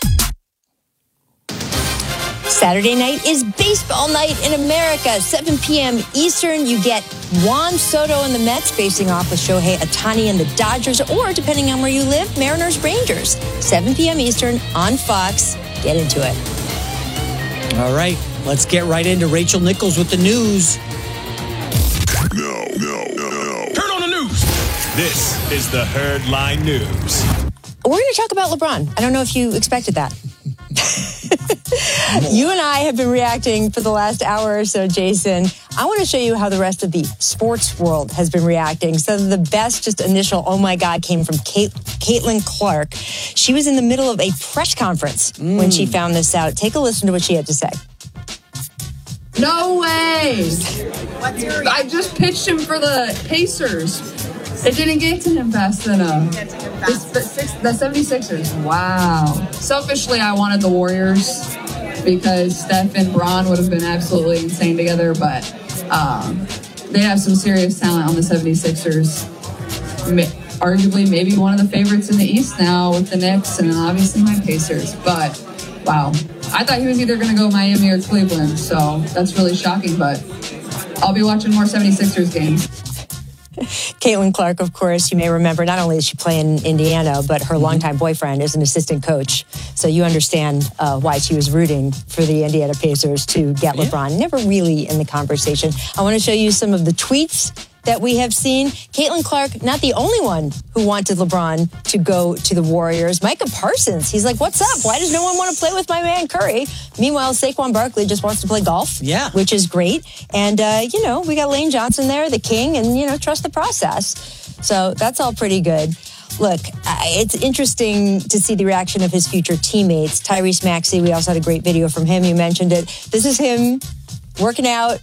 Saturday night is baseball night in America. seven p.m. Eastern, you get Juan Soto and the Mets facing off with Shohei Ohtani and the Dodgers, or depending on where you live, Mariners Rangers. seven p.m. Eastern on Fox. Get into it.
All right, let's get right into Rachel Nichols with the news.
No, no, no, no. Heard on the news. This is the Herd Line News.
We're going to talk about LeBron. I don't know if you expected that. You and I have been reacting for the last hour or so, Jason. I want to show you how the rest of the sports world has been reacting. So the best just initial, oh my God, came from Kate, Caitlin Clark. She was in the middle of a press conference mm. when she found this out. Take a listen to what she had to say.
No way. I just pitched him for the Pacers. It didn't get to him fast enough. The, the seventy-sixers, wow. Selfishly, I wanted the Warriors because Steph and Bron would have been absolutely insane together, but um, they have some serious talent on the seventy-sixers. Arguably, maybe one of the favorites in the East now with the Knicks and then obviously my Pacers. But, wow. I thought he was either going to go Miami or Cleveland, so that's really shocking, but I'll be watching more seventy-sixers games.
Caitlin Clark, of course, you may remember, not only does she play in Indiana, but her longtime boyfriend is an assistant coach. So you understand uh, why she was rooting for the Indiana Pacers to get yeah. LeBron. Never really in the conversation. I want to show you some of the tweets that we have seen. Caitlin Clark, not the only one who wanted LeBron to go to the Warriors. Micah Parsons, he's like, what's up? Why does no one want to play with my man Curry? Meanwhile, Saquon Barkley just wants to play golf,
yeah,
which is great. And, uh, you know, we got Lane Johnson there, the king, and, you know, trust the process. So that's all pretty good. Look, it's interesting to see the reaction of his future teammates. Tyrese Maxey, we also had a great video from him. You mentioned it. This is him working out.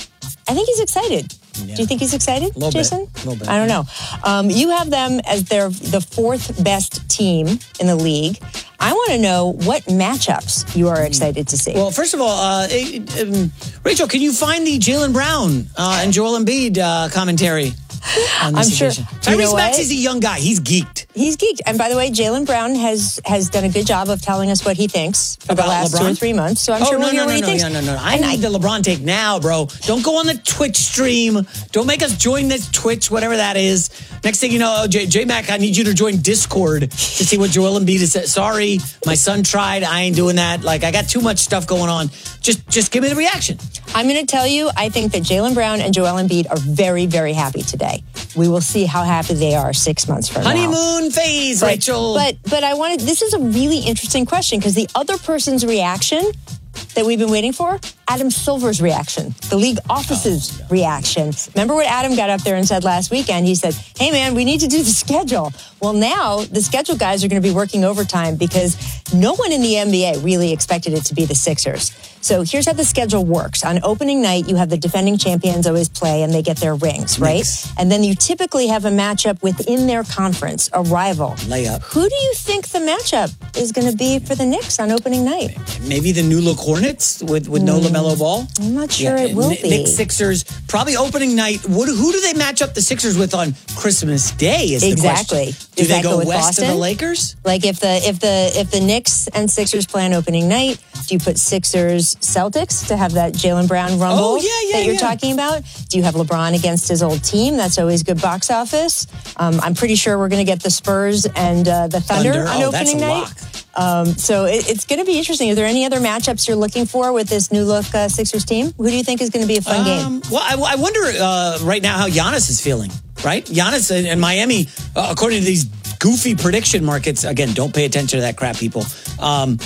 I think he's excited. Yeah. Do you think he's excited,
a
Jason?
Bit. A little bit.
I don't know. Um, you have them as their the fourth best team in the league. I want to know what matchups you are excited to see.
Well, first of all, uh, um, Rachel, can you find the Jaylen Brown uh, and Joel Embiid uh, commentary? On this
I'm sure.
Tyrese you know Maxey's a young guy. He's geeked.
He's geeked. And by the way, Jaylen Brown has has done a good job of telling us what he thinks for
About
the last
LeBron?
two or three months. So I'm
oh,
sure
no,
we'll hear
no,
what
no,
he
no,
thinks.
No, no, no, no. I
and
need
I,
the LeBron take now, bro. Don't go on the Twitch stream. Don't make us join this Twitch, whatever that is. Next thing you know, oh, J- J-Mac, I need you to join Discord to see what Joel Embiid has said. Sorry, my son tried. I ain't doing that. Like, I got too much stuff going on. Just, just give me the reaction.
I'm going to tell you, I think that Jaylen Brown and Joel Embiid are very, very happy today. We will see how happy they are six months from
Honeymoon
now.
Honeymoon phase,
but,
Rachel.
But but I wanted. This is a really interesting question because the other person's reaction that we've been waiting for, Adam Silver's reaction, the league office's oh, yeah. reaction. Remember what Adam got up there and said last weekend? He said, hey, man, we need to do the schedule. Well, now the schedule guys are going to be working overtime because no one in the N B A really expected it to be the Sixers. So here's how the schedule works. On opening night, you have the defending champions always play and they get their rings, right? Nice. And then you typically have a matchup within their conference, a rival.
Layup.
Who do you think the matchup is going to be for the Knicks on opening night?
Maybe the New Look Hornets with, with no LaMelo Ball.
I'm not sure
yeah,
it will
N-
be.
Knicks Sixers Probably opening night. What, who do they match up the Sixers with on Christmas Day? Is
exactly.
the question. Do
Does
they
that
go,
go with
west
Boston?
of the Lakers?
Like if the if the if the Knicks and Sixers play on opening night, do you put Sixers Celtics to have that Jaylen Brown rumble
Oh, yeah, yeah,
that you're
yeah.
talking about? Do you have LeBron against his old team? That's always good box office. Um, I'm pretty sure we're going to get the Spurs and uh, the Thunder,
Thunder?
on
Oh, that's
opening
a
night.
lock.
Um, so it, it's going to be interesting. Are there any other matchups you're looking for with this new look uh, Sixers team? Who do you think is going to be a fun game?
Um, well, I, I wonder uh, right now how Giannis is feeling, right? Giannis and, and Miami, uh, according to these goofy prediction markets, again, don't pay attention to that crap, people. Um,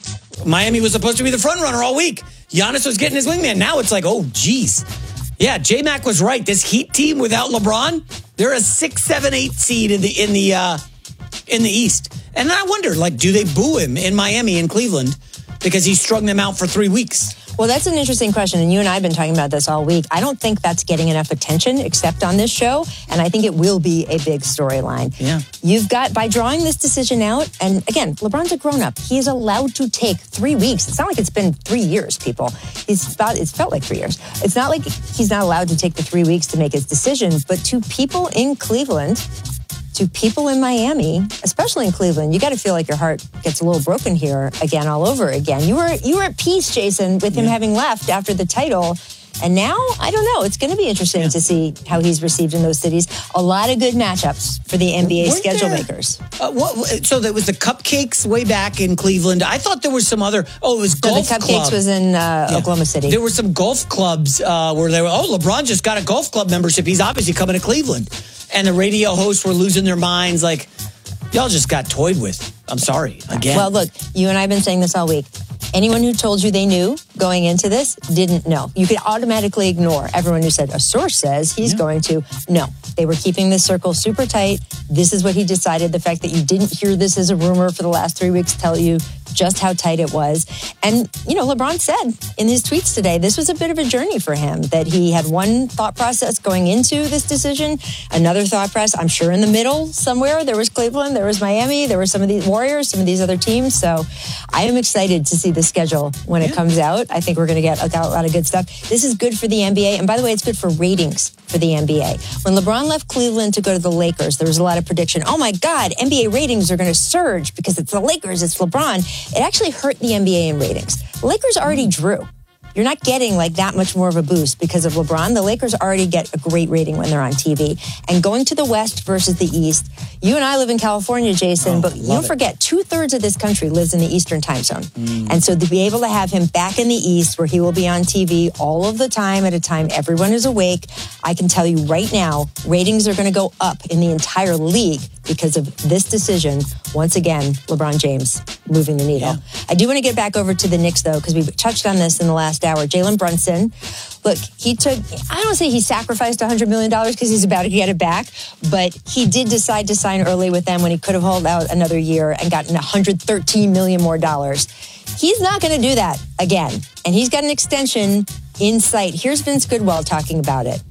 Miami was supposed to be the front runner all week. Giannis was getting his wingman. Now it's like, oh, geez. Yeah, J-Mac was right. This Heat team without LeBron, they're a six, seven, eight seed in the in the uh, in the East. And then I wonder, like, do they boo him in Miami and Cleveland because he strung them out for three weeks?
Well, that's an interesting question, and you and I have been talking about this all week. I don't think that's getting enough attention except on this show, and I think it will be a big storyline.
Yeah.
You've got, by drawing this decision out, and again, LeBron's a grown-up. He is allowed to take three weeks. It's not like it's been three years, people. He's about, it's felt like three years. It's not like he's not allowed to take the three weeks to make his decision, but to people in Cleveland, to people in Miami, especially in Cleveland, you got to feel like your heart gets a little broken here again, all over again. You were you were at peace, Jason, with him
Yeah.
having left after the title. And now, I don't know. It's going to be interesting to see how he's received in those cities. A lot of good matchups for the N B A
Weren't
schedule
there-
makers.
Uh, what, so there was the Cupcakes way back in Cleveland. I thought there was some other. Oh, it was
No,
golf
the Cupcakes
club.
was in uh,
Yeah.
Oklahoma City.
There were some golf clubs uh, where they were. Oh, LeBron just got a golf club membership. He's obviously coming to Cleveland. And the radio hosts were losing their minds. Like, y'all just got toyed with. I'm sorry again.
Well, look, you and I have been saying this all week. Anyone who told you they knew going into this didn't know. You could automatically ignore everyone who said, a source says he's going to. No, they were keeping this circle super tight. This is what he decided. The fact that you didn't hear this as a rumor for the last three weeks tell you just how tight it was. And, you know, LeBron said in his tweets today, this was a bit of a journey for him, that he had one thought process going into this decision, another thought process, I'm sure in the middle somewhere. There was Cleveland, there was Miami, there were some of these Warriors, some of these other teams. So I am excited to see the schedule when it comes out. I think we're going to get a lot of good stuff. This is good for the N B A. And by the way, it's good for ratings for the N B A. When LeBron left Cleveland to go to the Lakers, there was a lot of prediction. Oh my God, N B A ratings are going to surge because it's the Lakers, it's LeBron. It actually hurt the N B A in ratings. The Lakers already drew. You're not getting like that much more of a boost because of LeBron. The Lakers already get a great rating when they're on T V. And going to the West versus the East, you and I live in California, Jason,
Oh,
but
love
don't
it.
forget, two-thirds of this country lives in the Eastern time zone.
Mm.
And so to be able to have him back in the East where he will be on T V all of the time at a time everyone is awake, I can tell you right now, ratings are going to go up in the entire league because of this decision. Once again, LeBron James moving the needle.
Yeah.
I do want to get back over to the Knicks, though, because we touched on this in the last hour. Jalen Brunson, look, he took, I don't want to say he sacrificed one hundred million dollars because he's about to get it back, but he did decide to sign early with them when he could have held out another year and gotten one hundred thirteen million dollars more dollars. He's not going to do that again, and he's got an extension in sight. Here's Vince Goodwill talking about it.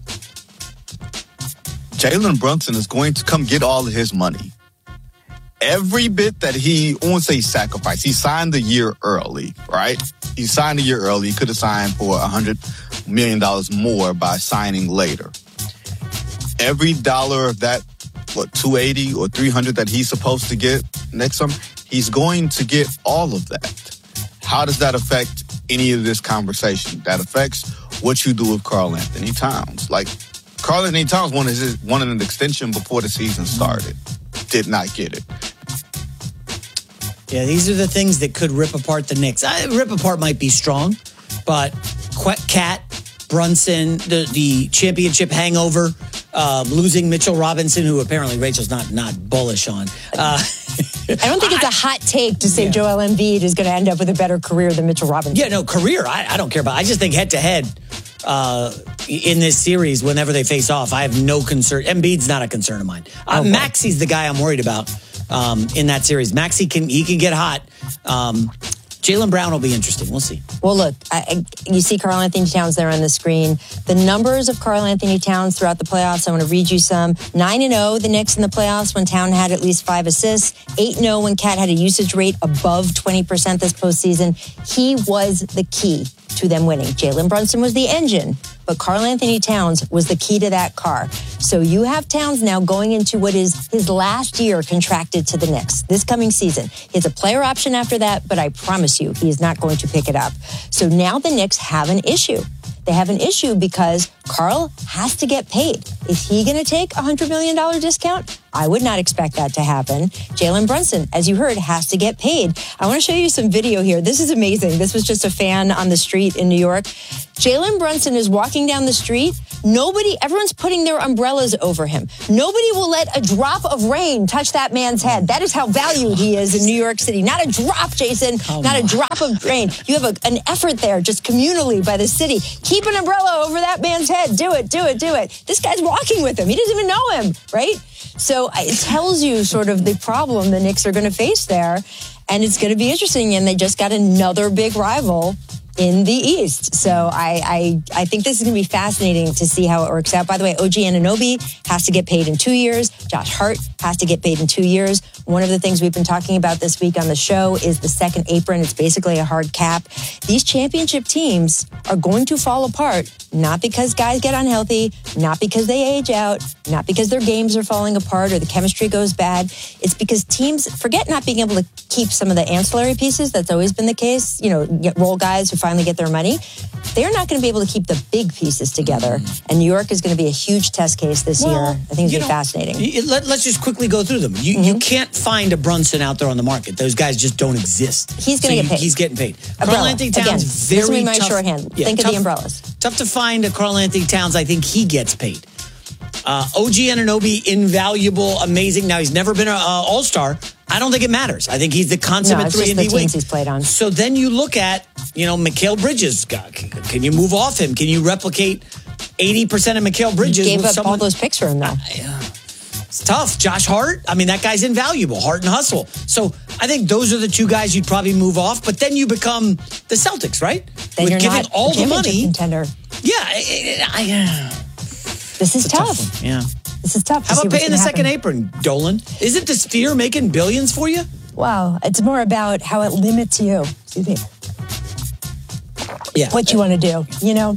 Jalen Brunson is going to come get all of his money. Every bit that he, I won't say sacrifice, he signed the year early, right? He signed a year early. He could have signed for one hundred million dollars more by signing later. Every dollar of that, what, two hundred eighty or three hundred that he's supposed to get next summer, he's going to get all of that. How does that affect any of this conversation? That affects what you do with Karl Anthony Towns. Like, Karl Anthony Towns wanted, his, wanted an extension before the season started. Did not get it.
Yeah, these are the things that could rip apart the Knicks. I, rip apart might be strong, but Qu- Cat, Brunson, the, the championship hangover, uh, losing Mitchell Robinson, who apparently Rachel's not not bullish on. Uh,
I don't think it's a hot take to say yeah. Joel Embiid is going to end up with a better career than Mitchell Robinson.
Yeah, no, career, I, I don't care about. I just think head-to-head uh, in this series, whenever they face off, I have no concern. Embiid's not a concern of mine. Uh, okay. Maxi's the guy I'm worried about um, in that series. Maxi, can he can get hot. Um, Jaylen Brown will be interesting. We'll see.
Well, look, I, I, you see Karl Anthony Towns there on the screen. The numbers of Karl Anthony Towns throughout the playoffs, I want to read you some. nine and oh, the Knicks in the playoffs when Town had at least five assists. eight and oh when Cat had a usage rate above twenty percent this postseason. He was the key to them winning. Jalen Brunson was the engine, but Karl Anthony Towns was the key to that car. So you have Towns now going into what is his last year contracted to the Knicks this coming season. He has a player option after that, but I promise you, he is not going to pick it up. So now the Knicks have an issue. They have an issue because Karl has to get paid. Is he going to take a one hundred million dollars discount? I would not expect that to happen. Jalen Brunson, as you heard, has to get paid. I want to show you some video here. This is amazing. This was just a fan on the street in New York. Jalen Brunson is walking down the street. Nobody, everyone's putting their umbrellas over him. Nobody will let a drop of rain touch that man's head. That is how valued he is in New York City. Not a drop, Jason. Come not on. A drop of rain. You have a, an effort there just communally by the city. Keep an umbrella over that man's head. Do it, do it, do it. This guy's walking with him. He doesn't even know him, right? So it tells you sort of the problem the Knicks are going to face there. And it's going to be interesting. And they just got another big rival in the East. So I, I I think this is going to be fascinating to see how it works out. By the way, O G Anunoby has to get paid in two years. Josh Hart has to get paid in two years. One of the things we've been talking about this week on the show is the second apron. It's basically a hard cap. These championship teams are going to fall apart, not because guys get unhealthy, not because they age out, not because their games are falling apart or the chemistry goes bad. It's because teams forget not being able to keep some of the ancillary pieces. That's always been the case. You know, get role guys who finally get their money. They're not going to be able to keep the big pieces together. And New York is going to be a huge test case this well, year. I think it's going to be fascinating.
Let, let's just quickly go through them. You, mm-hmm. you can't find a Brunson out there on the market. Those guys just don't exist.
He's going to
so
get paid.
He's getting paid.
Karl
Anthony Towns,
Again,
very
this will be my
tough.
shorthand.
Yeah,
Think
tough,
of the umbrellas.
Tough to find a Karl Anthony Towns. I think he gets paid. Uh, O G Anunoby, invaluable, amazing. Now, he's never been an uh, all-star. I don't think it matters. I think he's the consummate
no, it's
three
just
and
the
D
teams
wing.
he's played on.
So then you look at, you know, Mikal Bridges. Can you move off him? Can you replicate eighty percent of Mikal Bridges?
He gave
with
up
someone?
all those picks for him, though. Uh,
yeah. It's tough. Josh Hart, I mean, that guy's invaluable. Hart and Hustle. So I think those are the two guys you'd probably move off. But then you become the Celtics, right?
Then
With
you're
giving
not
all
a
the money.
Contender.
Yeah. I, I, I,
this is tough.
tough yeah.
This is tough. To
How about paying the
happen.
second apron, Dolan? Isn't the Sphere making billions for you?
Wow. It's more about how it limits you. Excuse me.
Yeah.
What you want to do, you know?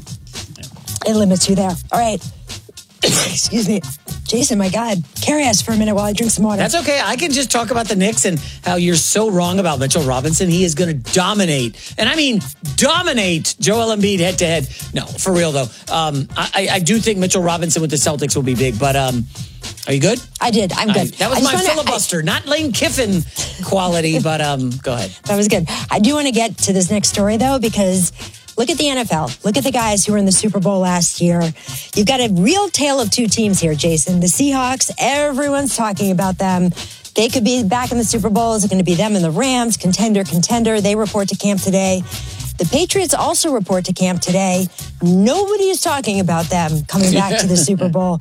It limits you there. All right. Excuse me. Jason, my God. Carry us for a minute while I drink some water.
That's okay. I can just talk about the Knicks and how you're so wrong about Mitchell Robinson. He is going to dominate. And I mean, dominate Joel Embiid head to head. No, for real, though. Um, I, I do think Mitchell Robinson with the Celtics will be big. But um, are you good?
I did. I'm good.
I, that was
I
my
wanna,
filibuster, I, not Lane Kiffin quality. But um, go ahead.
That was good. I do want to get to this next story, though, because look at the N F L. Look at the guys who were in the Super Bowl last year. You've got a real tale of two teams here, Jason. The Seahawks, everyone's talking about them. They could be back in the Super Bowl. Is it going to be them and the Rams? Contender, contender. They report to camp today. The Patriots also report to camp today. Nobody is talking about them coming back to the Super Bowl.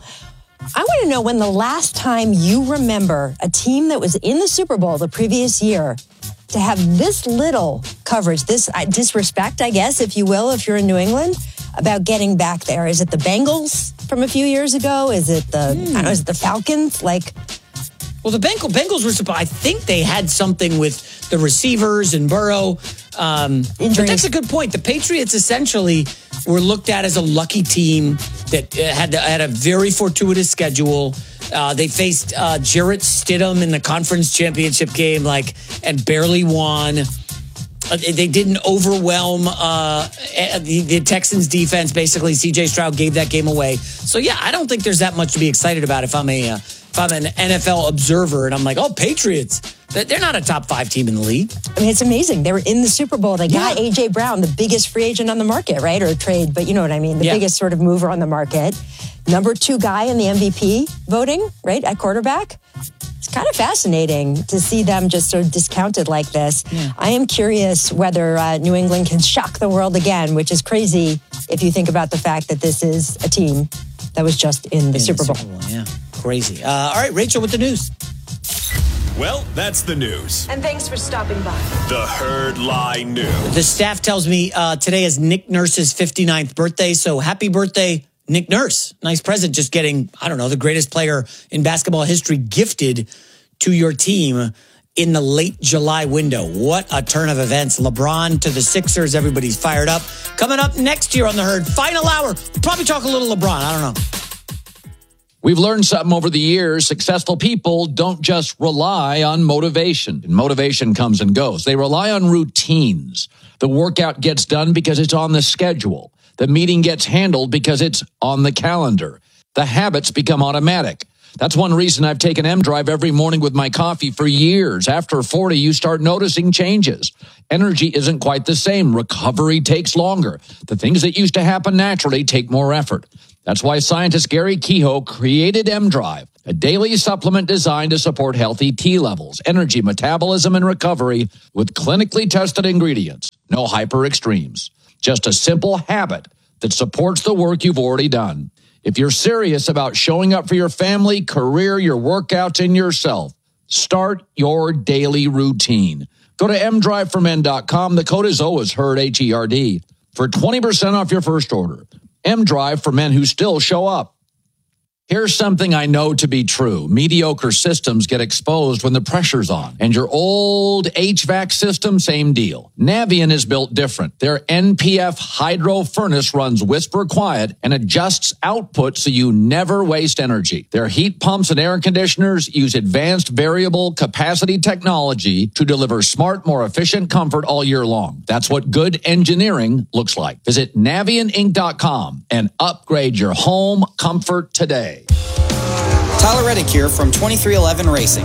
I want to know when the last time you remember a team that was in the Super Bowl the previous year to have this little coverage, this disrespect, I guess, if you will, if you're in New England, about getting back there. Is it the Bengals from a few years ago? Is it the, mm. I don't know, is it the Falcons? Like,
well, the Bengals, Bengals were supposed, I think they had something with the receivers and Burrow. Um, but that's a good point. The Patriots essentially were looked at as a lucky team that had, had a very fortuitous schedule. Uh, they faced uh, Jarrett Stidham in the conference championship game, like, and barely won. Uh, they didn't overwhelm uh, the, the Texans defense. Basically, C J Stroud gave that game away. So yeah, I don't think there's that much to be excited about if I'm a uh, if I'm an N F L observer and I'm like, oh, Patriots. They're not a top five team in the league.
I mean, it's amazing. They were in the Super Bowl. They got yeah. A J Brown, the biggest free agent on the market, right? Or trade, but you know what I mean. The yeah. biggest sort of mover on the market. Number two guy in the M V P voting, right, at quarterback. It's kind of fascinating to see them just sort of discounted like this. Yeah. I am curious whether uh, New England can shock the world again, which is crazy if you think about the fact that this is a team that was just in the, in Super, the Bowl. Super Bowl.
Yeah, crazy. Uh, all right, Rachel, with the news.
Well, that's the news.
And thanks for stopping by.
The Herd Lie News.
The staff tells me uh, today is Nick Nurse's fifty-ninth birthday, so happy birthday, Nick Nurse. Nice present, just getting, I don't know, the greatest player in basketball history gifted to your team. in the late July window. What a turn of events. LeBron to the Sixers. Everybody's fired up. Coming up next year on The Herd, final hour. We'll probably talk a little LeBron. I don't know.
We've learned something over the years. Successful people don't just rely on motivation. Motivation comes and goes. They rely on routines. The workout gets done because it's on the schedule. The meeting gets handled because it's on the calendar. The habits become automatic. That's one reason I've taken M-Drive every morning with my coffee for years. After forty, you start noticing changes. Energy isn't quite the same. Recovery takes longer. The things that used to happen naturally take more effort. That's why scientist Gary Kehoe created M-Drive, a daily supplement designed to support healthy T levels, energy, metabolism, and recovery with clinically tested ingredients. No hyper extremes. Just a simple habit that supports the work you've already done. If you're serious about showing up for your family, career, your workouts, and yourself, start your daily routine. Go to m drive for men dot com. The code is always HERD, H E R D, for twenty percent off your first order. M-Drive for men who still show up. Here's something I know to be true. Mediocre systems get exposed when the pressure's on. And your old H V A C system, same deal. Navien is built different. Their N P F hydro furnace runs whisper quiet and adjusts output so you never waste energy. Their heat pumps and air conditioners use advanced variable capacity technology to deliver smart, more efficient comfort all year long. That's what good engineering looks like. Visit navien inc dot com and upgrade your home comfort today.
Tyler Reddick here from twenty-three eleven Racing.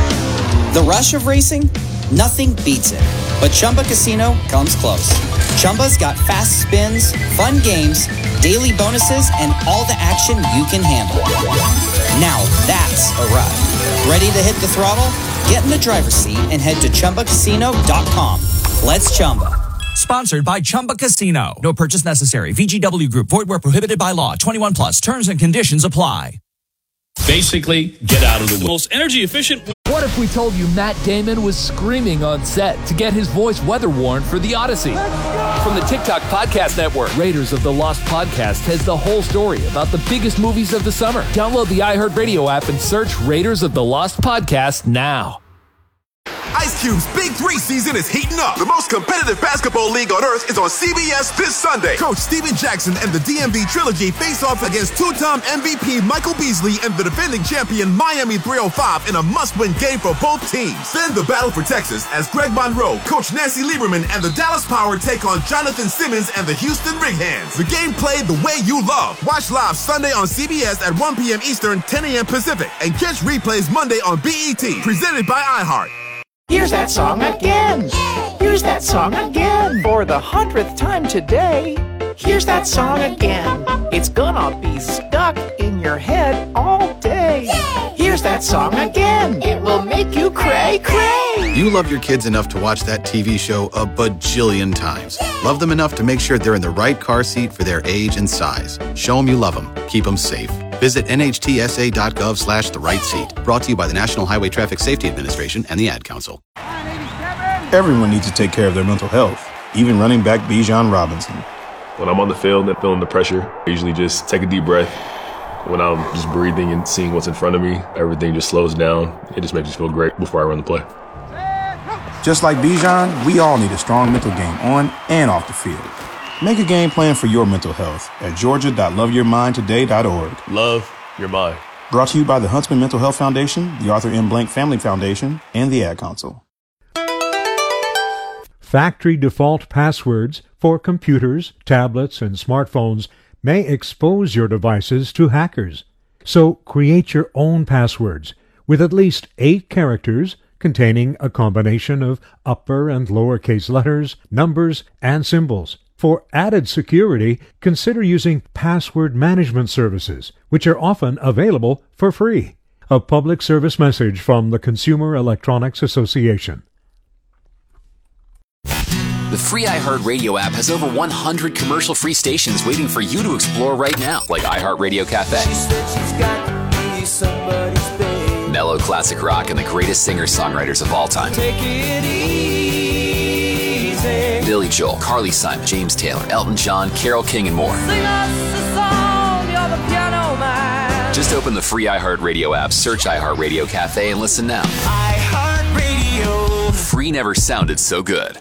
The rush of racing? Nothing beats it. But Chumba Casino comes close. Chumba's got fast spins, fun games, daily bonuses, and all the action you can handle. Now that's a ride. Ready to hit the throttle? Get in the driver's seat and head to chumba casino dot com. Let's Chumba.
Sponsored by Chumba Casino. No purchase necessary. V G W Group. Void where prohibited by law. twenty-one plus. Terms and conditions apply.
Basically, get out of the way. Most energy efficient.
What if we told you Matt Damon was screaming on set to get his voice weather worn for the Odyssey? From the TikTok Podcast Network, Raiders of the Lost Podcast has the whole story about the biggest movies of the summer. Download the iHeartRadio app and search Raiders of the Lost Podcast now.
Ice Cube's Big Three season is heating up. The most competitive basketball league on earth is on C B S this Sunday. Coach Steven Jackson and the D M V Trilogy face off against two-time M V P Michael Beasley and the defending champion Miami three oh five in a must-win game for both teams. Then the battle for Texas as Greg Monroe, Coach Nancy Lieberman, and the Dallas Power take on Jonathan Simmons and the Houston Rig Hands. The game played the way you love. Watch live Sunday on C B S at one p.m. Eastern, ten a.m. Pacific, and catch replays Monday on B E T. Presented by iHeart.
Here's that song again. Here's that song again. For the hundredth time today. Here's that song again. It's gonna be stuck in your head all day. Here's that song again. It will make you cray cray.
You love your kids enough to watch that T V show a bajillion times. Love them enough to make sure they're in the right car seat for their age and size. Show them you love them. Keep them safe. Visit N H T S A dot gov slash the right seat. Brought to you by the National Highway Traffic Safety Administration and the Ad Council.
Everyone needs to take care of their mental health, even running back Bijan Robinson.
When I'm on the field and feeling the pressure, I usually just take a deep breath. When I'm just breathing and seeing what's in front of me, everything just slows down. It just makes me feel great before I run the play.
Just like Bijan, we all need a strong mental game on and off the field. Make a game plan for your mental health at georgia dot love your mind today dot org.
Love your mind.
Brought to you by the Huntsman Mental Health Foundation, the Arthur M. Blank Family Foundation, and the Ad Council.
Factory default passwords for computers, tablets, and smartphones may expose your devices to hackers. So create your own passwords with at least eight characters containing a combination of upper and lowercase letters, numbers, and symbols. For added security, consider using password management services, which are often available for free. A public service message from the Consumer Electronics Association.
The free iHeartRadio app has over one hundred commercial-free stations waiting for you to explore right now, like iHeartRadio Cafe, mellow classic rock, and the greatest singer-songwriters of all time. Take it easy. Billy Joel, Carly Simon, James Taylor, Elton John, Carole King, and more. Sing us a song, you're the piano man. Just open the free iHeartRadio app, search iHeartRadio Cafe, and listen now.
iHeartRadio.
free never sounded so good.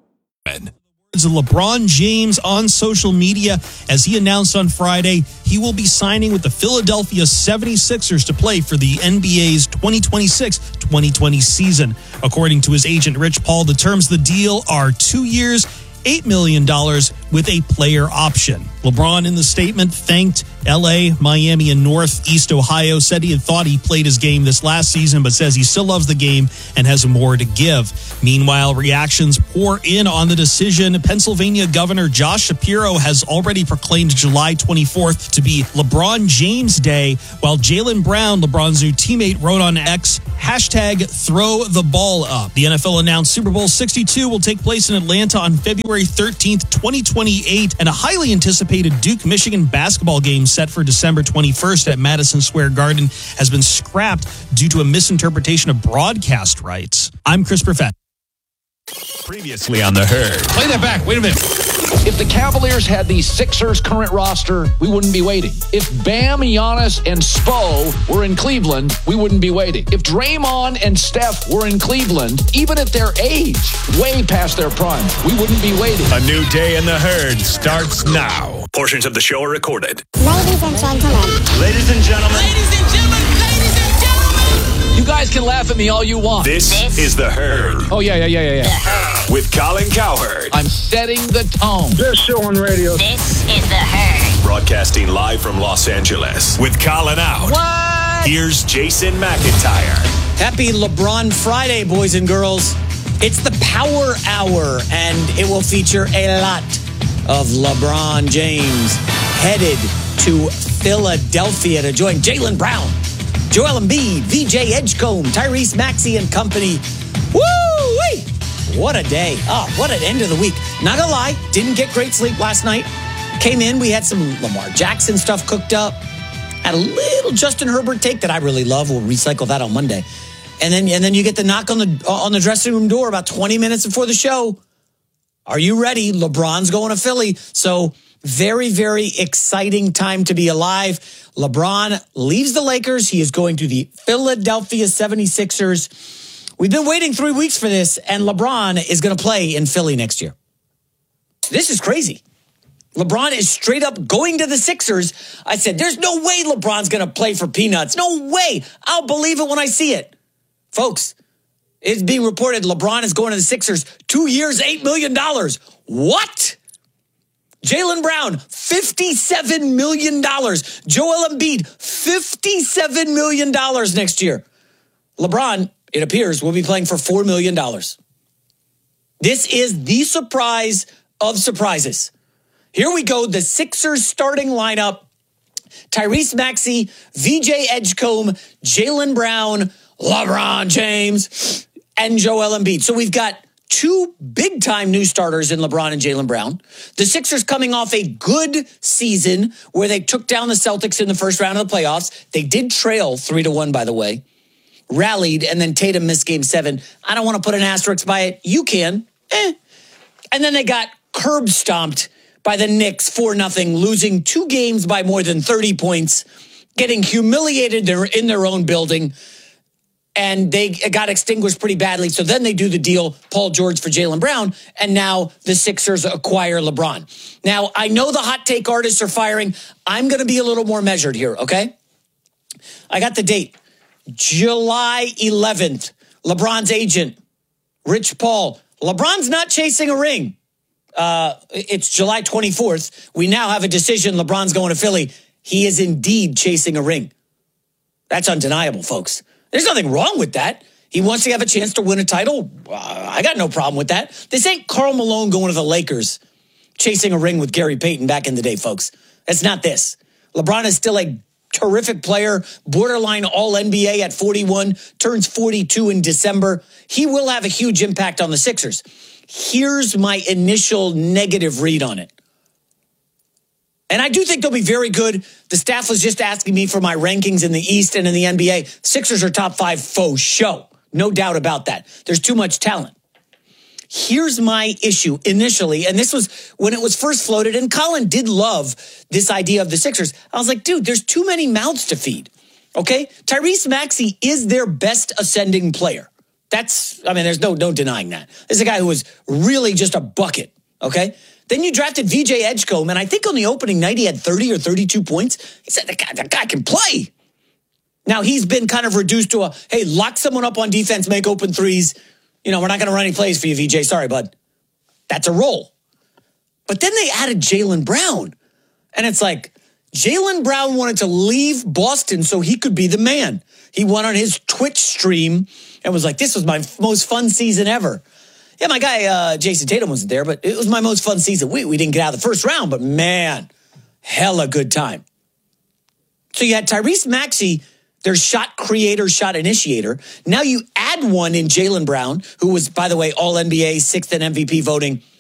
Of LeBron James on social media as he announced on Friday he will be signing with the Philadelphia seventy-sixers to play for the N B A's twenty twenty-six twenty twenty season. According to his agent, Rich Paul, the terms of the deal are two years, eight million dollars with a player option. LeBron in the statement thanked L A, Miami, and Northeast Ohio, said he had thought he played his game this last season, but says he still loves the game and has more to give. Meanwhile, reactions pour in on the decision. Pennsylvania Governor Josh Shapiro has already proclaimed July twenty-fourth to be LeBron James Day, while Jaylen Brown, LeBron's new teammate, wrote on X, hashtag throw the ball up. The N F L announced Super Bowl sixty-two will take place in Atlanta on February thirteenth, twenty twenty-eight, and a highly anticipated Duke-Michigan basketball game set for December twenty-first at Madison Square Garden has been scrapped due to a misinterpretation of broadcast rights. I'm Chris Perfett.
Previously on The Herd.
Play that back. Wait a minute. If the Cavaliers had the Sixers' current roster, we wouldn't be waiting. If Bam, Giannis, and Spo were in Cleveland, we wouldn't be waiting. If Draymond and Steph were in Cleveland, even at their age, way past their prime, we wouldn't be waiting.
A new day in The Herd starts now. Portions of the show are recorded.
Ladies and gentlemen.
Ladies and gentlemen.
Ladies and gentlemen. Ladies and gentlemen.
You guys can laugh at me all you want.
This, this is The Herd.
Oh, yeah, yeah, yeah, yeah, yeah.
With Colin Cowherd.
I'm setting the tone.
Best show on radio. This is The Herd.
Broadcasting live from Los Angeles. With Colin out.
What?
Here's Jason McIntyre.
Happy LeBron Friday, boys and girls. It's the Power Hour, and it will feature a lot of LeBron James headed to Philadelphia to join Jaylen Brown, Joel Embiid, V J Edgecombe, Tyrese Maxey and company. Woo-wee! What a day. Oh, what an end of the week. Not gonna lie, didn't get great sleep last night. Came in, we had some Lamar Jackson stuff cooked up. Had a little Justin Herbert take that I really love. We'll recycle that on Monday. And then and then you get the knock on the on the dressing room door about twenty minutes before the show. Are you ready? LeBron's going to Philly. So very, very exciting time to be alive. LeBron leaves the Lakers. He is going to the Philadelphia seventy-sixers. We've been waiting three weeks for this, and LeBron is going to play in Philly next year. This is crazy. LeBron is straight up going to the Sixers. I said, there's no way LeBron's going to play for peanuts. No way. I'll believe it when I see it. Folks, it's being reported LeBron is going to the Sixers. Two years, eight million dollars. What? Jaylen Brown, fifty-seven million dollars. Joel Embiid, fifty-seven million dollars next year. LeBron, it appears, will be playing for four million dollars. This is the surprise of surprises. Here we go, the Sixers starting lineup. Tyrese Maxey, V J Edgecombe, Jaylen Brown, LeBron James, and Joel Embiid. So we've got two big-time new starters in LeBron and Jaylen Brown. The Sixers coming off a good season where they took down the Celtics in the first round of the playoffs. They did trail three to one, by the way. Rallied, and then Tatum missed game seven. I don't want to put an asterisk by it. You can. Eh. And then they got curb stomped by the Knicks four nothing, losing two games by more than thirty points, getting humiliated in their own building, and they got extinguished pretty badly. So then they do the deal, Paul George for Jaylen Brown, and now the Sixers acquire LeBron. Now, I know the hot take artists are firing. I'm going to be a little more measured here, okay? I got the date. July eleventh, LeBron's agent, Rich Paul. LeBron's not chasing a ring. Uh, it's July twenty-fourth. We now have a decision. LeBron's going to Philly. He is indeed chasing a ring. That's undeniable, folks. There's nothing wrong with that. He wants to have a chance to win a title. Uh, I got no problem with that. This ain't Karl Malone going to the Lakers, chasing a ring with Gary Payton back in the day, folks. That's not this. LeBron is still a terrific player, borderline all N B A at forty-one, turns forty-two in December. He will have a huge impact on the Sixers. Here's my initial negative read on it. And I do think they'll be very good. The staff was just asking me for my rankings in the East and in the N B A. Sixers are top five faux show. No doubt about that. There's too much talent. Here's my issue initially, and this was when it was first floated, and Colin did love this idea of the Sixers. I was like, dude, there's too many mouths to feed, okay? Tyrese Maxey is their best ascending player. That's, I mean, there's no no denying that. This is a guy who was really just a bucket, okay? Then you drafted V J Edgecombe, and I think on the opening night he had thirty or thirty-two points. He said, that guy, that guy can play. Now he's been kind of reduced to a, hey, lock someone up on defense, make open threes. You know, we're not going to run any plays for you, V J. Sorry, bud. That's a role. But then they added Jaylen Brown. And it's like, Jaylen Brown wanted to leave Boston so he could be the man. He went on his Twitch stream and was like, this was my f- most fun season ever. Yeah, my guy, uh, Jason Tatum wasn't there, but it was my most fun season. We, we didn't get out of the first round, but man, hella good time. So you had Tyrese Maxey, their shot creator, shot initiator. Now you add one in Jaylen Brown, who was, by the way, all N B A, sixth in M V P voting.